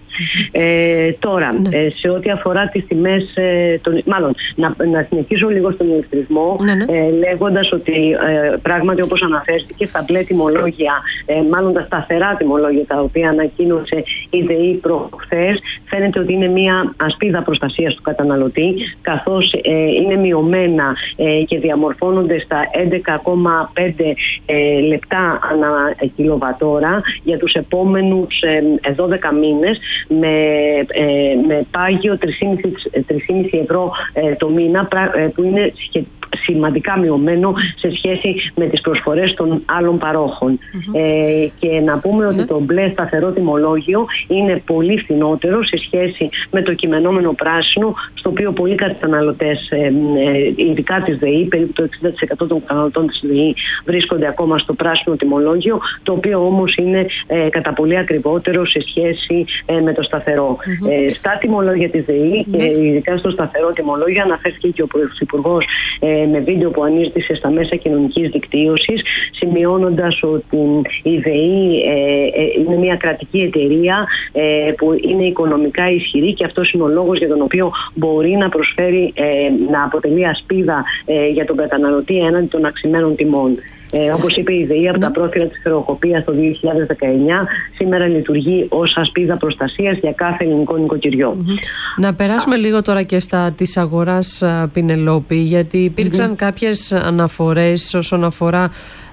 Ε, τώρα, ναι. ε, σε ό,τι αφορά τις τιμές, ε, τον, μάλλον να, να συνεχίσω λίγο στον ηλεκτρισμό, ναι, ναι. Ε, λέγοντας ότι ε, πράγματι, όπως αναφέρθηκε, στα μπλε τιμολόγια, ε, μάλλον τα σταθερά τιμολόγια τα οποία ανακοίνωσε η ΔΕΗ προχθές, φαίνεται ότι είναι μια ασπίδα προστασίας του καταναλωτή, καθώς ε, είναι μειωμένα ε, και διαμορφώνονται στα έντεκα κόμμα πέντε ε, λεπτά ανά κιλοβατόρα για τους επόμενους ε, δώδεκα μήνες, με, ε, με πάγιο τρία κόμμα πέντε ευρώ ε, το μήνα, ε, που είναι σχετικά σημαντικά μειωμένο σε σχέση με τις προσφορές των άλλων παρόχων. Mm-hmm. Ε, και να πούμε mm-hmm. ότι το μπλε σταθερό τιμολόγιο είναι πολύ φθηνότερο σε σχέση με το κειμενόμενο πράσινο, στο οποίο πολλοί καταναλωτές, ε, ε, ειδικά της ΔΕΗ, περίπου το εξήντα τοις εκατό των καταναλωτών της ΔΕΗ βρίσκονται ακόμα στο πράσινο τιμολόγιο, το οποίο όμως είναι ε, κατά πολύ ακριβότερο σε σχέση ε, με το σταθερό. Mm-hmm. Ε, στα τιμολόγια της ΔΕΗ mm-hmm. και ειδικά στο σταθερό τιμολόγιο, αναφέρθηκε και ο Πρωθυπουργός ε, με βίντεο που ανήρτησε στα μέσα κοινωνικής δικτύωσης, σημειώνοντας ότι η ΔΕΗ ε, ε, είναι μια κρατική εταιρεία ε, που είναι οικονομικά ισχυρή, και αυτός είναι ο λόγος για τον οποίο μπορεί να προσφέρει, ε, να αποτελεί ασπίδα ε, για τον καταναλωτή έναντι των αυξημένων τιμών. Ε, όπως είπε η ΔΕΗ, από τα πρόθυρα της χρεοκοπίας το δύο χιλιάδες δεκαεννιά, σήμερα λειτουργεί ως ασπίδα προστασίας για κάθε ελληνικό νοικοκυριό. Mm-hmm. Να περάσουμε ah. λίγο τώρα και στα της αγοράς, Πινελόπη, γιατί υπήρξαν mm-hmm. κάποιες αναφορές όσον αφορά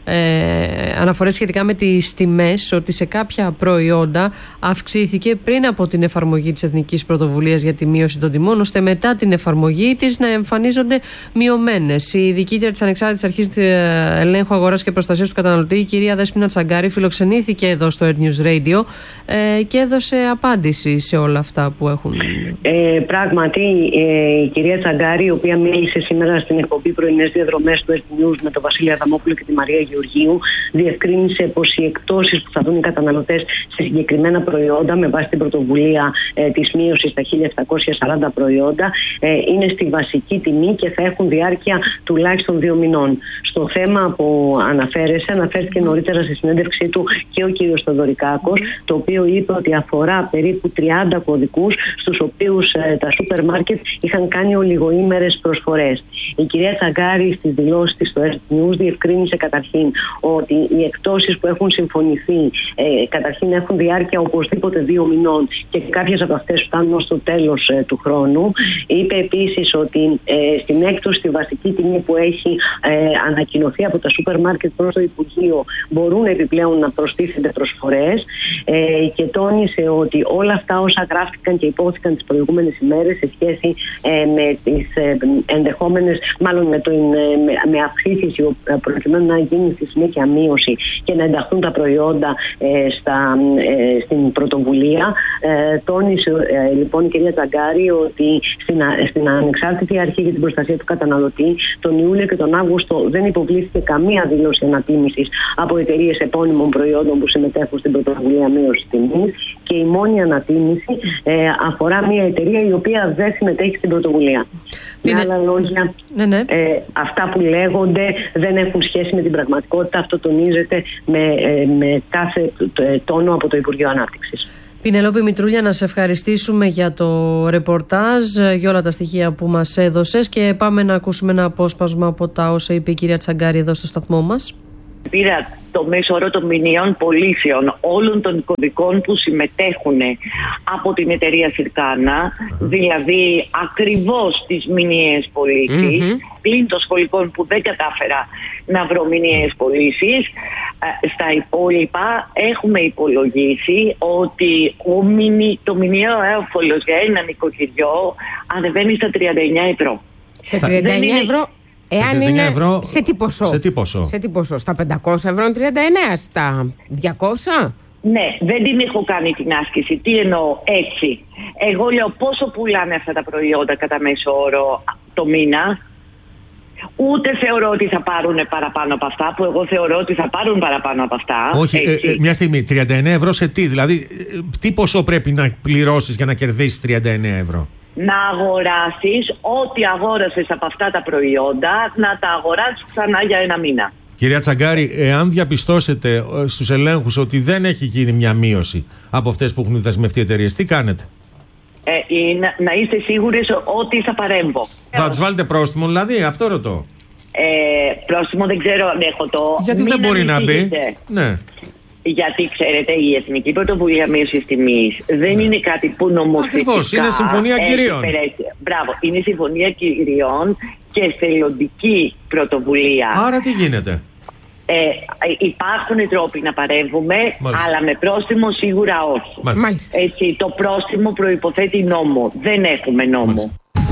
Ε, αναφορές σχετικά με τις τιμές, ότι σε κάποια προϊόντα αυξήθηκε πριν από την εφαρμογή της Εθνικής Πρωτοβουλίας για τη μείωση των τιμών, ώστε μετά την εφαρμογή της να εμφανίζονται μειωμένες. Η διοικήτρια της Ανεξάρτητης Αρχής Ελέγχου Αγοράς και Προστασίας του Καταναλωτή, η κυρία Δέσποινα Τσαγκάρη, φιλοξενήθηκε εδώ στο Earth News Radio ε, και έδωσε απάντηση σε όλα αυτά που έχουν. Ε, πράγματι, ε, η κυρία Τσαγκάρη, η οποία μίλησε σήμερα στην εκπομπή Πρωινές Διαδρομές του Earth News με τον Βασίλη Αδαμόπουλο και τη Μαρία Γεωργίου, διευκρίνησε πως οι εκτόσεις που θα δουν οι καταναλωτές σε συγκεκριμένα προϊόντα, με βάση την πρωτοβουλία ε, της μείωσης στα χίλια επτακόσια σαράντα προϊόντα, ε, είναι στη βασική τιμή και θα έχουν διάρκεια τουλάχιστον δύο μηνών. Στο θέμα που αναφέρεσαι, αναφέρθηκε νωρίτερα στη συνέντευξή του και ο κύριος Θοδωρικάκος, το οποίο είπε ότι αφορά περίπου τριάντα κωδικούς, στους οποίους ε, τα σούπερ μάρκετ είχαν κάνει ολιγοήμερες προσφορές. Η κυρία Τσαγκάρη στις δηλώσεις της στο Earth News διευκρίνησε καταρχήν πριν ότι οι εκτόσεις που έχουν συμφωνηθεί ε, καταρχήν έχουν διάρκεια οπωσδήποτε δύο μηνών και κάποιες από αυτές φτάνουν ως το τέλος ε, του χρόνου. Είπε επίσης ότι ε, στην έκπτωση στη βασική τιμή που έχει ε, ανακοινωθεί από τα σούπερ μάρκετ προς το Υπουργείο μπορούν επιπλέον να προστίθενται προσφορές ε, και τόνισε ότι όλα αυτά όσα γράφτηκαν και υπόθηκαν τις προηγούμενες ημέρες σε σχέση ε, με τις ε, ενδεχόμενες, μάλλον με, το, ε, με, με αυξήσεις προκειμένου να γίνει στη συνέχεια μείωση και να ενταχθούν τα προϊόντα ε, στα, ε, στην πρωτοβουλία. Ε, τόνισε ε, λοιπόν η κυρία Τσαγκάρη ότι στην, στην Ανεξάρτητη Αρχή για την Προστασία του Καταναλωτή τον Ιούλιο και τον Αύγουστο δεν υποβλήθηκε καμία δήλωση ανατίμησης από εταιρείες επώνυμων προϊόντων που συμμετέχουν στην πρωτοβουλία μείωση τιμής και η μόνη ανατίμηση ε, αφορά μια εταιρεία η οποία δεν συμμετέχει στην πρωτοβουλία. Με άλλα λόγια, ναι, ναι. Ε, αυτά που λέγονται δεν έχουν σχέση με την πραγματικότητα. Αυτό τονίζεται με, ε, με κάθε τόνο από το Υπουργείο Ανάπτυξης. Πινελόπη Μητρούλια, να σε ευχαριστήσουμε για το ρεπορτάζ, για όλα τα στοιχεία που μας έδωσες και πάμε να ακούσουμε ένα απόσπασμα από τα όσα είπε η κυρία Τσαγκάρη εδώ στο σταθμό μας. Πήρα το μέσο όρο των μηνιαίων πωλήσεων όλων των κωδικών που συμμετέχουν από την εταιρεία Συρκάνα, δηλαδή ακριβώς τις μηνιαίες πωλήσεις, mm-hmm. πλην των σχολικών που δεν κατάφερα να βρω μηνιαίες πωλήσεις. Στα υπόλοιπα έχουμε υπολογίσει ότι ο μηνι, το μηνιαίο έμφωλος για ένα νοικοκυριό ανεβαίνει στα τριάντα εννιά ευρώ. Σε τριάντα εννιά ευρώ. Εάν είναι ευρώ, σε τι ποσό? Σε τι ποσό? Σε τι ποσό? Στα πεντακόσια ευρώ τριάντα εννιά, στα διακόσια? Ναι, δεν την έχω κάνει την άσκηση. Τι εννοώ έτσι? Εγώ λέω πόσο πουλάνε αυτά τα προϊόντα κατά μέσο όρο το μήνα. Ούτε θεωρώ ότι θα πάρουν παραπάνω από αυτά, που εγώ θεωρώ ότι θα πάρουν παραπάνω από αυτά. Όχι, ε, ε, μια στιγμή. τριάντα εννιά ευρώ σε τι? Δηλαδή, ε, τι ποσό πρέπει να πληρώσεις για να κερδίσεις τριάντα εννιά ευρώ? Να αγοράσεις ό,τι αγόρασες από αυτά τα προϊόντα, να τα αγοράσεις ξανά για ένα μήνα. Κυρία Τσαγκάρη, εάν διαπιστώσετε στους ελέγχους ότι δεν έχει γίνει μια μείωση από αυτές που έχουν δεσμευτεί εταιρείες, τι κάνετε? Ε, να, να είστε σίγουροι ότι θα παρέμβω. Θα τους βάλετε πρόστιμο, δηλαδή, αυτό ρωτώ. Ε, πρόστιμο δεν ξέρω αν έχω το. Γιατί Μην δεν μπορεί να μπει. Ναι. Γιατί ξέρετε, η Εθνική Πρωτοβουλία Μείωσης Τιμής δεν είναι κάτι που νομοθετικά. Ακριβώς, είναι συμφωνία κυρίων. Μπράβο, είναι συμφωνία κυρίων και θελοντική πρωτοβουλία. Άρα τι γίνεται? Ε, υπάρχουν τρόποι να παρέμβουμε, Μάλιστα. αλλά με πρόστιμο σίγουρα όχι. Μάλιστα. Έτσι, το πρόστιμο προϋποθέτει νόμο. Δεν έχουμε νόμο. Μάλιστα.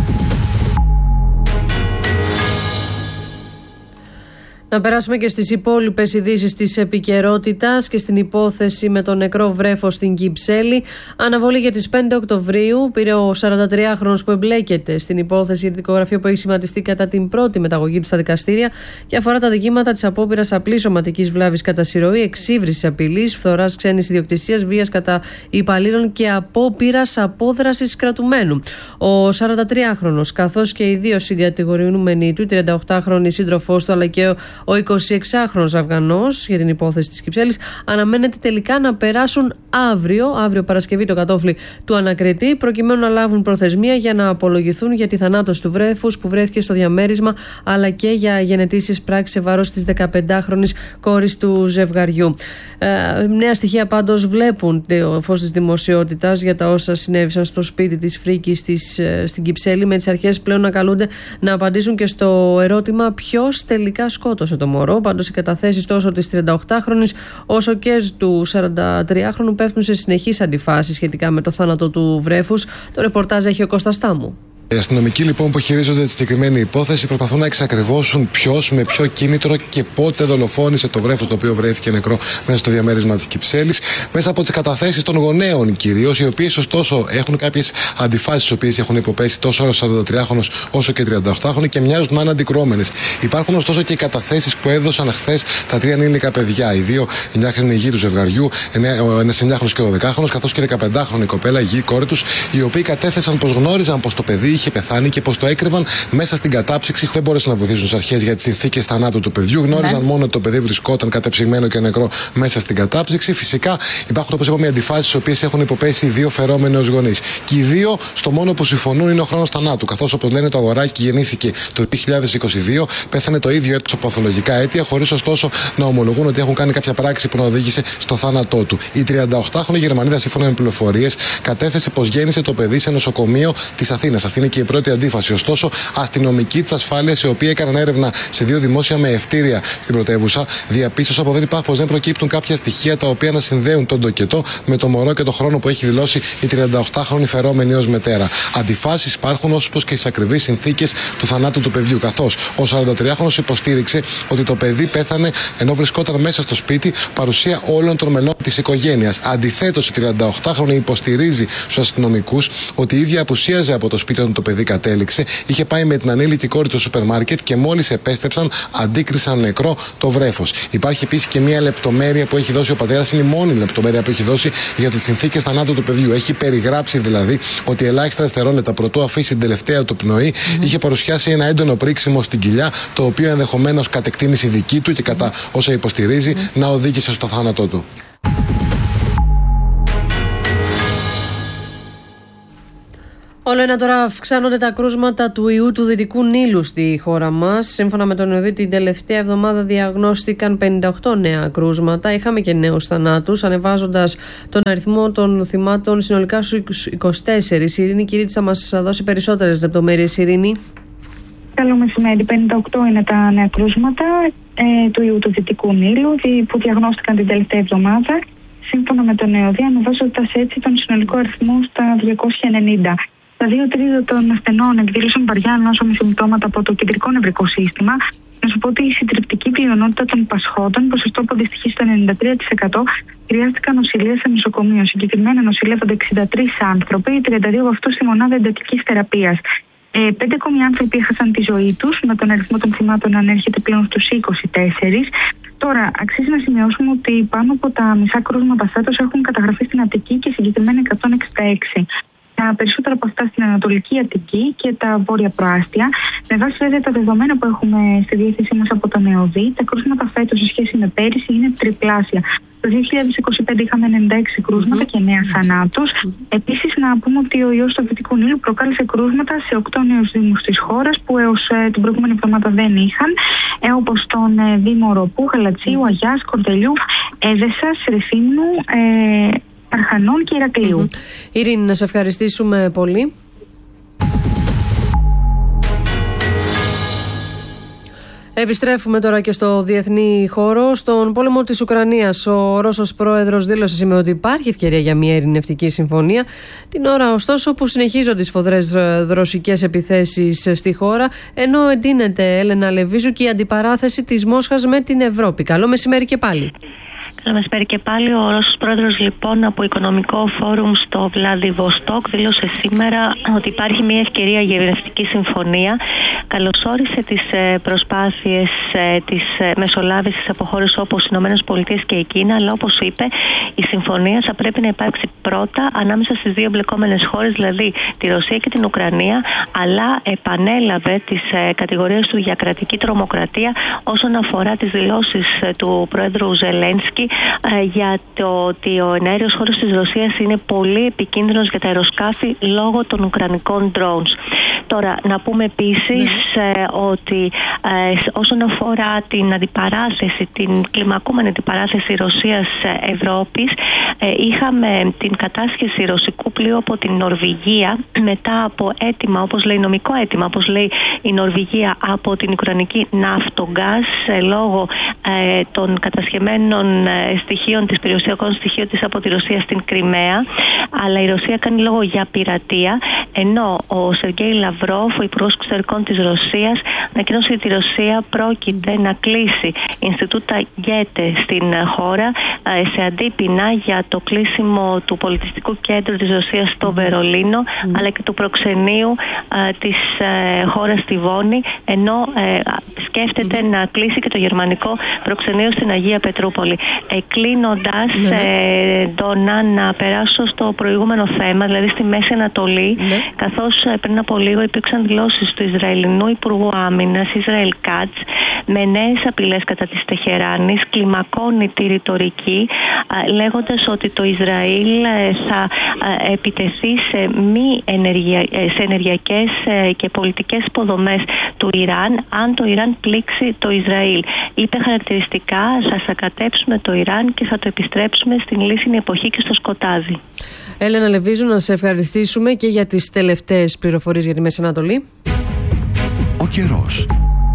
Να περάσουμε και στις υπόλοιπες ειδήσεις της επικαιρότητας και στην υπόθεση με το νεκρό βρέφος στην Κυψέλη. Αναβολή για τις πέντε Οκτωβρίου πήρε ο σαραντατριάχρονος που εμπλέκεται στην υπόθεση για την δικογραφία που έχει σχηματιστεί κατά την πρώτη μεταγωγή του στα δικαστήρια και αφορά τα δικήματα της απόπειρας απλής σωματικής βλάβης κατά συρροή, εξύβρισης απειλής, φθοράς ξένης ιδιοκτησίας, βίας κατά υπαλλήλων και απόπειρας απόδρασης κρατουμένου. Ο σαραντατριάχρονος, καθώς και οι δύο συγκατηγορούμενοι του, η τριανταοκτάχρονη σύντροφός του αλλά και ο εικοσιεξάχρονος Αφγανός για την υπόθεση της Κυψέλης, αναμένεται τελικά να περάσουν αύριο, αύριο Παρασκευή, το κατόφλι του ανακριτή, προκειμένου να λάβουν προθεσμία για να απολογηθούν για τη θανάτωση του βρέφους που βρέθηκε στο διαμέρισμα, αλλά και για γενετήσεις πράξεις σε βάρος της δεκαπεντάχρονης κόρης του ζευγαριού. Ε, νέα στοιχεία πάντως βλέπουν το φως της δημοσιότητας για τα όσα συνέβησαν στο σπίτι της Φρίκης της, στην Κυψέλη, με τις αρχές πλέον να καλούνται να απαντήσουν και στο ερώτημα ποιος τελικά σκότωσε το μωρό. Πάντως οι καταθέσεις τόσο της τριανταοκτάχρονης όσο και του σαραντατριάχρονου πέφτουν σε συνεχείς αντιφάσεις σχετικά με το θάνατο του βρέφους. Το ρεπορτάζ έχει ο Κώστας Τάμου. Οι αστυνομικοί λοιπόν που χειρίζονται τη συγκεκριμένη υπόθεση προσπαθούν να εξακριβώσουν ποιος, με ποιο κίνητρο και πότε δολοφόνησε το βρέφος το οποίο βρέθηκε νεκρό μέσα στο διαμέρισμα της Κυψέλης, μέσα από τις καταθέσεις των γονέων κυρίως, οι οποίες ωστόσο έχουν κάποιες αντιφάσεις, τις οποίες έχουν υποπέσει τόσο ο σαραντατριάχρονος όσο και οι τριανταοκτάχρονοι και μοιάζουν να είναι αντικρώμενες. Υπάρχουν ωστόσο και οι καταθέσεις που έδωσαν χθες τα τρία ανήλικα παιδιά, οι δύο εννιάχρονοι γη του ζευγαριού, ο ένας εννιάχρονος και ο δωδεκάχρονος, καθώς και η δεκαπεντάχρονη κοπέλα, γη κόρη τους, οι οποίοι κατέθεσαν πως γνώριζαν πως το παιδί είχε είχε πεθάνει και πως το έκρυβαν μέσα στην κατάψυξη. Δεν μπόρεσαν να βοηθήσουν τις αρχές για τις συνθήκες θανάτου του παιδιού. Γνώριζαν ναι. μόνο ότι το παιδί βρισκόταν κατεψυγμένο και νεκρό μέσα στην κατάψυξη. Φυσικά υπάρχουν, όπως είπαμε, αντιφάσεις στις οποίες έχουν υποπέσει οι δύο φερόμενοι ως γονείς. Και οι δύο στο μόνο που συμφωνούν είναι ο χρόνος θανάτου. Καθώς, όπως λένε, το αγοράκι γεννήθηκε το δύο χιλιάδες είκοσι δύο, πέθανε το ίδιο έτος από παθολογικά αίτια, χωρίς ωστόσο να ομολογούν ότι έχουν κάνει κάποια πράξη που να οδήγησε στο θάνατό του. Η τριανταοκτάχρονη Γερμανίδα, σύμφωνα με πληροφορίες, κατέθεσε πως γέννησε το παιδί σε νοσοκομείο της Αθήνας. Αυτή είναι και η πρώτη αντίφαση. Ωστόσο, αστυνομικοί της ασφάλειας, οι οποίοι έκαναν έρευνα σε δύο δημόσια μεευτήρια στην πρωτεύουσα, διαπίστωσαν πως δεν υπάρχει, πως δεν προκύπτουν κάποια στοιχεία τα οποία να συνδέουν τον τοκετό με το μωρό και το χρόνο που έχει δηλώσει η τριανταοκτάχρονη φερόμενη ως μετέρα. Αντιφάσεις υπάρχουν, όπως και στις ακριβείς συνθήκες του θανάτου του παιδιού. Καθώς ο σαραντατριάχρονος υποστήριξε ότι το παιδί πέθανε ενώ βρισκόταν μέσα στο σπίτι, παρουσία όλων των μελών της οικογένειας. Αντιθέτως, η τριανταοκτάχρονη υποστηρίζει στους αστυνομικούς ότι η ίδια απουσίαζε από το σπίτι όταν το παιδί κατέληξε, είχε πάει με την ανήλικη κόρη στο σούπερ μάρκετ και μόλις επέστρεψαν, αντίκρισαν νεκρό το βρέφος. Υπάρχει επίσης και μία λεπτομέρεια που έχει δώσει ο πατέρας, είναι η μόνη λεπτομέρεια που έχει δώσει για τις συνθήκες θανάτου του παιδιού. Έχει περιγράψει δηλαδή ότι ελάχιστα δευτερόλεπτα πρωτού αφήσει την τελευταία του πνοή, mm-hmm. είχε παρουσιάσει ένα έντονο πρίξιμο στην κοιλιά, το οποίο ενδεχομένως κατ' εκτίμηση δική του και κατά όσα υποστηρίζει mm-hmm. να οδήγησε στο θάνατό του. Όλο ένα τώρα αυξάνονται τα κρούσματα του ιού του Δυτικού Νείλου στη χώρα μας. Σύμφωνα με τον ΕΟΔΗ, την τελευταία εβδομάδα διαγνώστηκαν πενήντα οκτώ νέα κρούσματα. Είχαμε και νέους θανάτους, ανεβάζοντας τον αριθμό των θυμάτων συνολικά στους είκοσι τέσσερα. Η Ειρήνη Κυρίτης θα μας δώσει περισσότερες λεπτομέρειες. Ειρήνη. Καλό μεσημέρι. πενήντα οκτώ είναι τα νέα κρούσματα ε, του ιού του Δυτικού Νείλου που διαγνώστηκαν την τελευταία εβδομάδα. Σύμφωνα με τον ΕΟΔΗ, ανεβάζοντας έτσι τον συνολικό αριθμό στα διακόσια ενενήντα. Τα δύο τρίτα των ασθενών εκδήλωσαν βαριά νόσο με συμπτώματα από το κεντρικό νευρικό σύστημα. Να σου πω ότι η συντριπτική πλειονότητα των πασχόντων, ποσοστό που αντιστοιχεί στο ενενήντα τρία τοις εκατό, χρειάστηκαν νοσηλεία σε νοσοκομείο. Συγκεκριμένα νοσηλεύονται εξήντα τρεις άνθρωποι, τριάντα δύο από αυτούς στη μονάδα εντατικής θεραπείας. Ε, πέντε ακόμη άνθρωποι έχασαν τη ζωή τους, με τον αριθμό των θυμάτων να ανέρχεται πλέον στους είκοσι τέσσερα. Τώρα, αξίζει να σημειώσουμε ότι πάνω από τα μισά κρούσματα φέτος έχουν καταγραφεί στην Αττική και συγκεκριμένα εκατόν εξήντα έξι. Τα περισσότερα από αυτά στην Ανατολική Αττική και τα Βόρεια Προάστια. Με βάση βέβαια τα δεδομένα που έχουμε στη διάθεσή μας από τον ΕΟΔΗ, τα κρούσματα φέτος σε σχέση με πέρυσι είναι τριπλάσια. Το δύο χιλιάδες είκοσι πέντε είχαμε ενενήντα έξι κρούσματα mm-hmm. και εννέα θανάτους. Mm-hmm. Επίσης, να πούμε ότι ο ιός του Δυτικού Νείλου προκάλεσε κρούσματα σε οκτώ νέους δήμους της χώρας που έως ε, την προηγούμενη εβδομάδα δεν είχαν, ε, όπως τον ε, Δήμο Ροπού, Γαλατσίου, mm-hmm. Αγιάς, Κορδελιού, Έδεσσας, Ρεθύμνου, ε, Αρχανών και Ηρακλείου. Mm-hmm. Ειρήνη, να σε ευχαριστήσουμε πολύ. Επιστρέφουμε τώρα και στο διεθνή χώρο. Στον πόλεμο της Ουκρανίας, ο Ρώσος πρόεδρος δήλωσε σήμερα ότι υπάρχει ευκαιρία για μια ειρηνευτική συμφωνία. Την ώρα, ωστόσο, που συνεχίζονται τις σφοδρές ρωσικές επιθέσεις στη χώρα, ενώ εντείνεται, Έλενα Λεβίζου, και η αντιπαράθεση της Μόσχας με την Ευρώπη. Καλό μεσημέρι και πάλι. Καλό μεσημέρι και πάλι. Ο Ρώσος πρόεδρος λοιπόν από Οικονομικό Φόρουμ στο Βλαδιβοστόκ δήλωσε σήμερα ότι υπάρχει μια ευκαιρία για ειρηνευτική συμφωνία. Καλωσόρισε τις προσπάθειες της μεσολάβησης από χώρες όπως οι ΗΠΑ και η Κίνα, αλλά όπως είπε, η συμφωνία θα πρέπει να υπάρξει πρώτα ανάμεσα στις δύο εμπλεκόμενες χώρες, δηλαδή τη Ρωσία και την Ουκρανία, αλλά επανέλαβε τις κατηγορίες του για κρατική τρομοκρατία όσον αφορά τις δηλώσεις του πρόεδρου Ζελένσκι για το ότι ο εναέριος χώρος της Ρωσίας είναι πολύ επικίνδυνος για τα αεροσκάφη λόγω των ουκρανικών drones. Τώρα, να πούμε επίσης ναι. ε, ότι ε, όσον αφορά την αντιπαράθεση, την κλιμακούμενη αντιπαράθεση Ρωσίας-Ευρώπης, ε, είχαμε την κατάσχεση ρωσικού πλοίου από την Νορβηγία μετά από αίτημα, όπως λέει νομικό αίτημα, όπως λέει η Νορβηγία, από την Ουκρανική Ναύτογκας ε, λόγω ε, των κατασχεμένων ε, στοιχείων της, περιουσιακών στοιχείων της από τη Ρωσία στην Κριμαία. Αλλά η Ρωσία κάνει λόγο για πειρατεία, ενώ ο Σεργέη Λαυρόφ, ο Υπουργός Εξωτερικών της Ρωσίας, ανακοίνωσε ότι η Ρωσία πρόκειται να κλείσει Ινστιτούτα Γκέτε στην χώρα σε αντίπεινα για το κλείσιμο του πολιτιστικού κέντρου της Ρωσίας στο Βερολίνο, mm. αλλά και του προξενείου της χώρας στη Βόνη, ενώ σκέφτεται mm. να κλείσει και το γερμανικό προξενείο στην Αγία Πετρούπολη. Κλείνοντας, mm. ε, Ντόνα, να περάσω στο προηγούμενο θέμα, δηλαδή στη Μέση Ανατολή, mm. καθώς πριν από λίγο υπήρξαν δηλώσεις του Ισραηλινού Υπουργού Άμυνας, Ισραήλ Κάτς, με νέες απειλές κατά της Τεχεράνης, κλιμακώνει τη ρητορική, λέγοντας ότι το Ισραήλ θα επιτεθεί σε, μη ενεργεια, σε ενεργειακές και πολιτικές υποδομές του Ιράν αν το Ιράν πλήξει το Ισραήλ. Είπε χαρακτηριστικά, θα σακατέψουμε το Ιράν και θα το επιστρέψουμε στην λύσινη εποχή και στο σκοτάδι. Έλενα Λεβίζου, να σε ευχαριστήσουμε και για τις τελευταίες πληροφορίες για τη Μέση Ανατολή. Ο καιρός.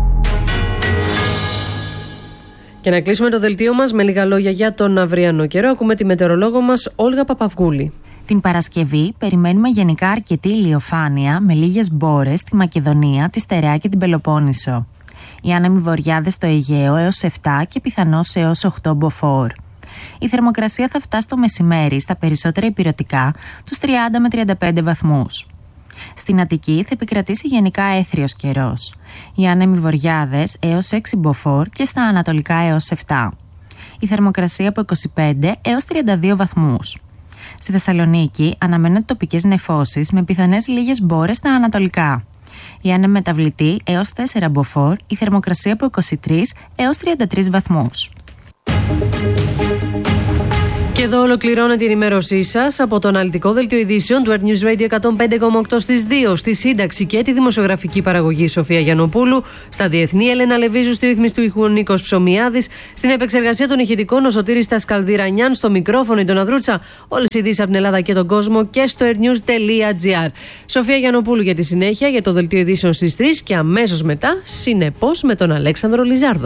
Και να κλείσουμε το δελτίο μας με λίγα λόγια για τον αυριανό καιρό. Ακούμε τη μετεωρολόγο μας Όλγα Παπαυγούλη. Την Παρασκευή περιμένουμε γενικά αρκετή ηλιοφάνεια με λίγες μπόρες στη Μακεδονία, τη Στερεά και την Πελοπόννησο. Οι άνεμοι βορειάδες στο Αιγαίο έως επτά και πιθανώς έως οκτώ μποφόρ. Η θερμοκρασία θα φτάσει το μεσημέρι στα περισσότερα ηπειρωτικά τους τριάντα με τριάντα πέντε βαθμούς. Στην Αττική θα επικρατήσει γενικά έθριος καιρός. Οι άνεμοι βορειάδες έως έξι μποφόρ και στα ανατολικά έως επτά. Η θερμοκρασία από είκοσι πέντε έως τριάντα δύο βαθμούς. Στη Θεσσαλονίκη αναμένονται τοπικές νεφώσεις με πιθανές λίγες μπόρες στα ανατολικά. Η άνεμη μεταβλητή έως τέσσερα μποφόρ, η θερμοκρασία από είκοσι τρεις έως τριάντα τρεις βαθμούς. Και εδώ ολοκληρώνεται η ενημέρωσή σας από το αναλυτικό δελτίο ειδήσεων του Earth News Radio εκατόν πέντε κόμμα οκτώ στις δύο, στη σύνταξη και τη δημοσιογραφική παραγωγή Σοφία Γιαννοπούλου, στα διεθνή Έλενα Λεβίζου, στη ρύθμιση του ήχου Νίκος Ψωμιάδης, στην επεξεργασία των ηχητικών ο Σωτήρης Τασκαλδίρανιάν, στο μικρόφωνο η Ντόνα Δρούτσα, όλες οι ειδήσεις από την Ελλάδα και τον κόσμο και στο earthnews.gr. Σοφία Γιαννοπούλου για τη συνέχεια για το δελτίο ειδήσεων στις τρεις και αμέσως μετά, συνεπώς με τον Αλέξανδρο Λιζάρδο.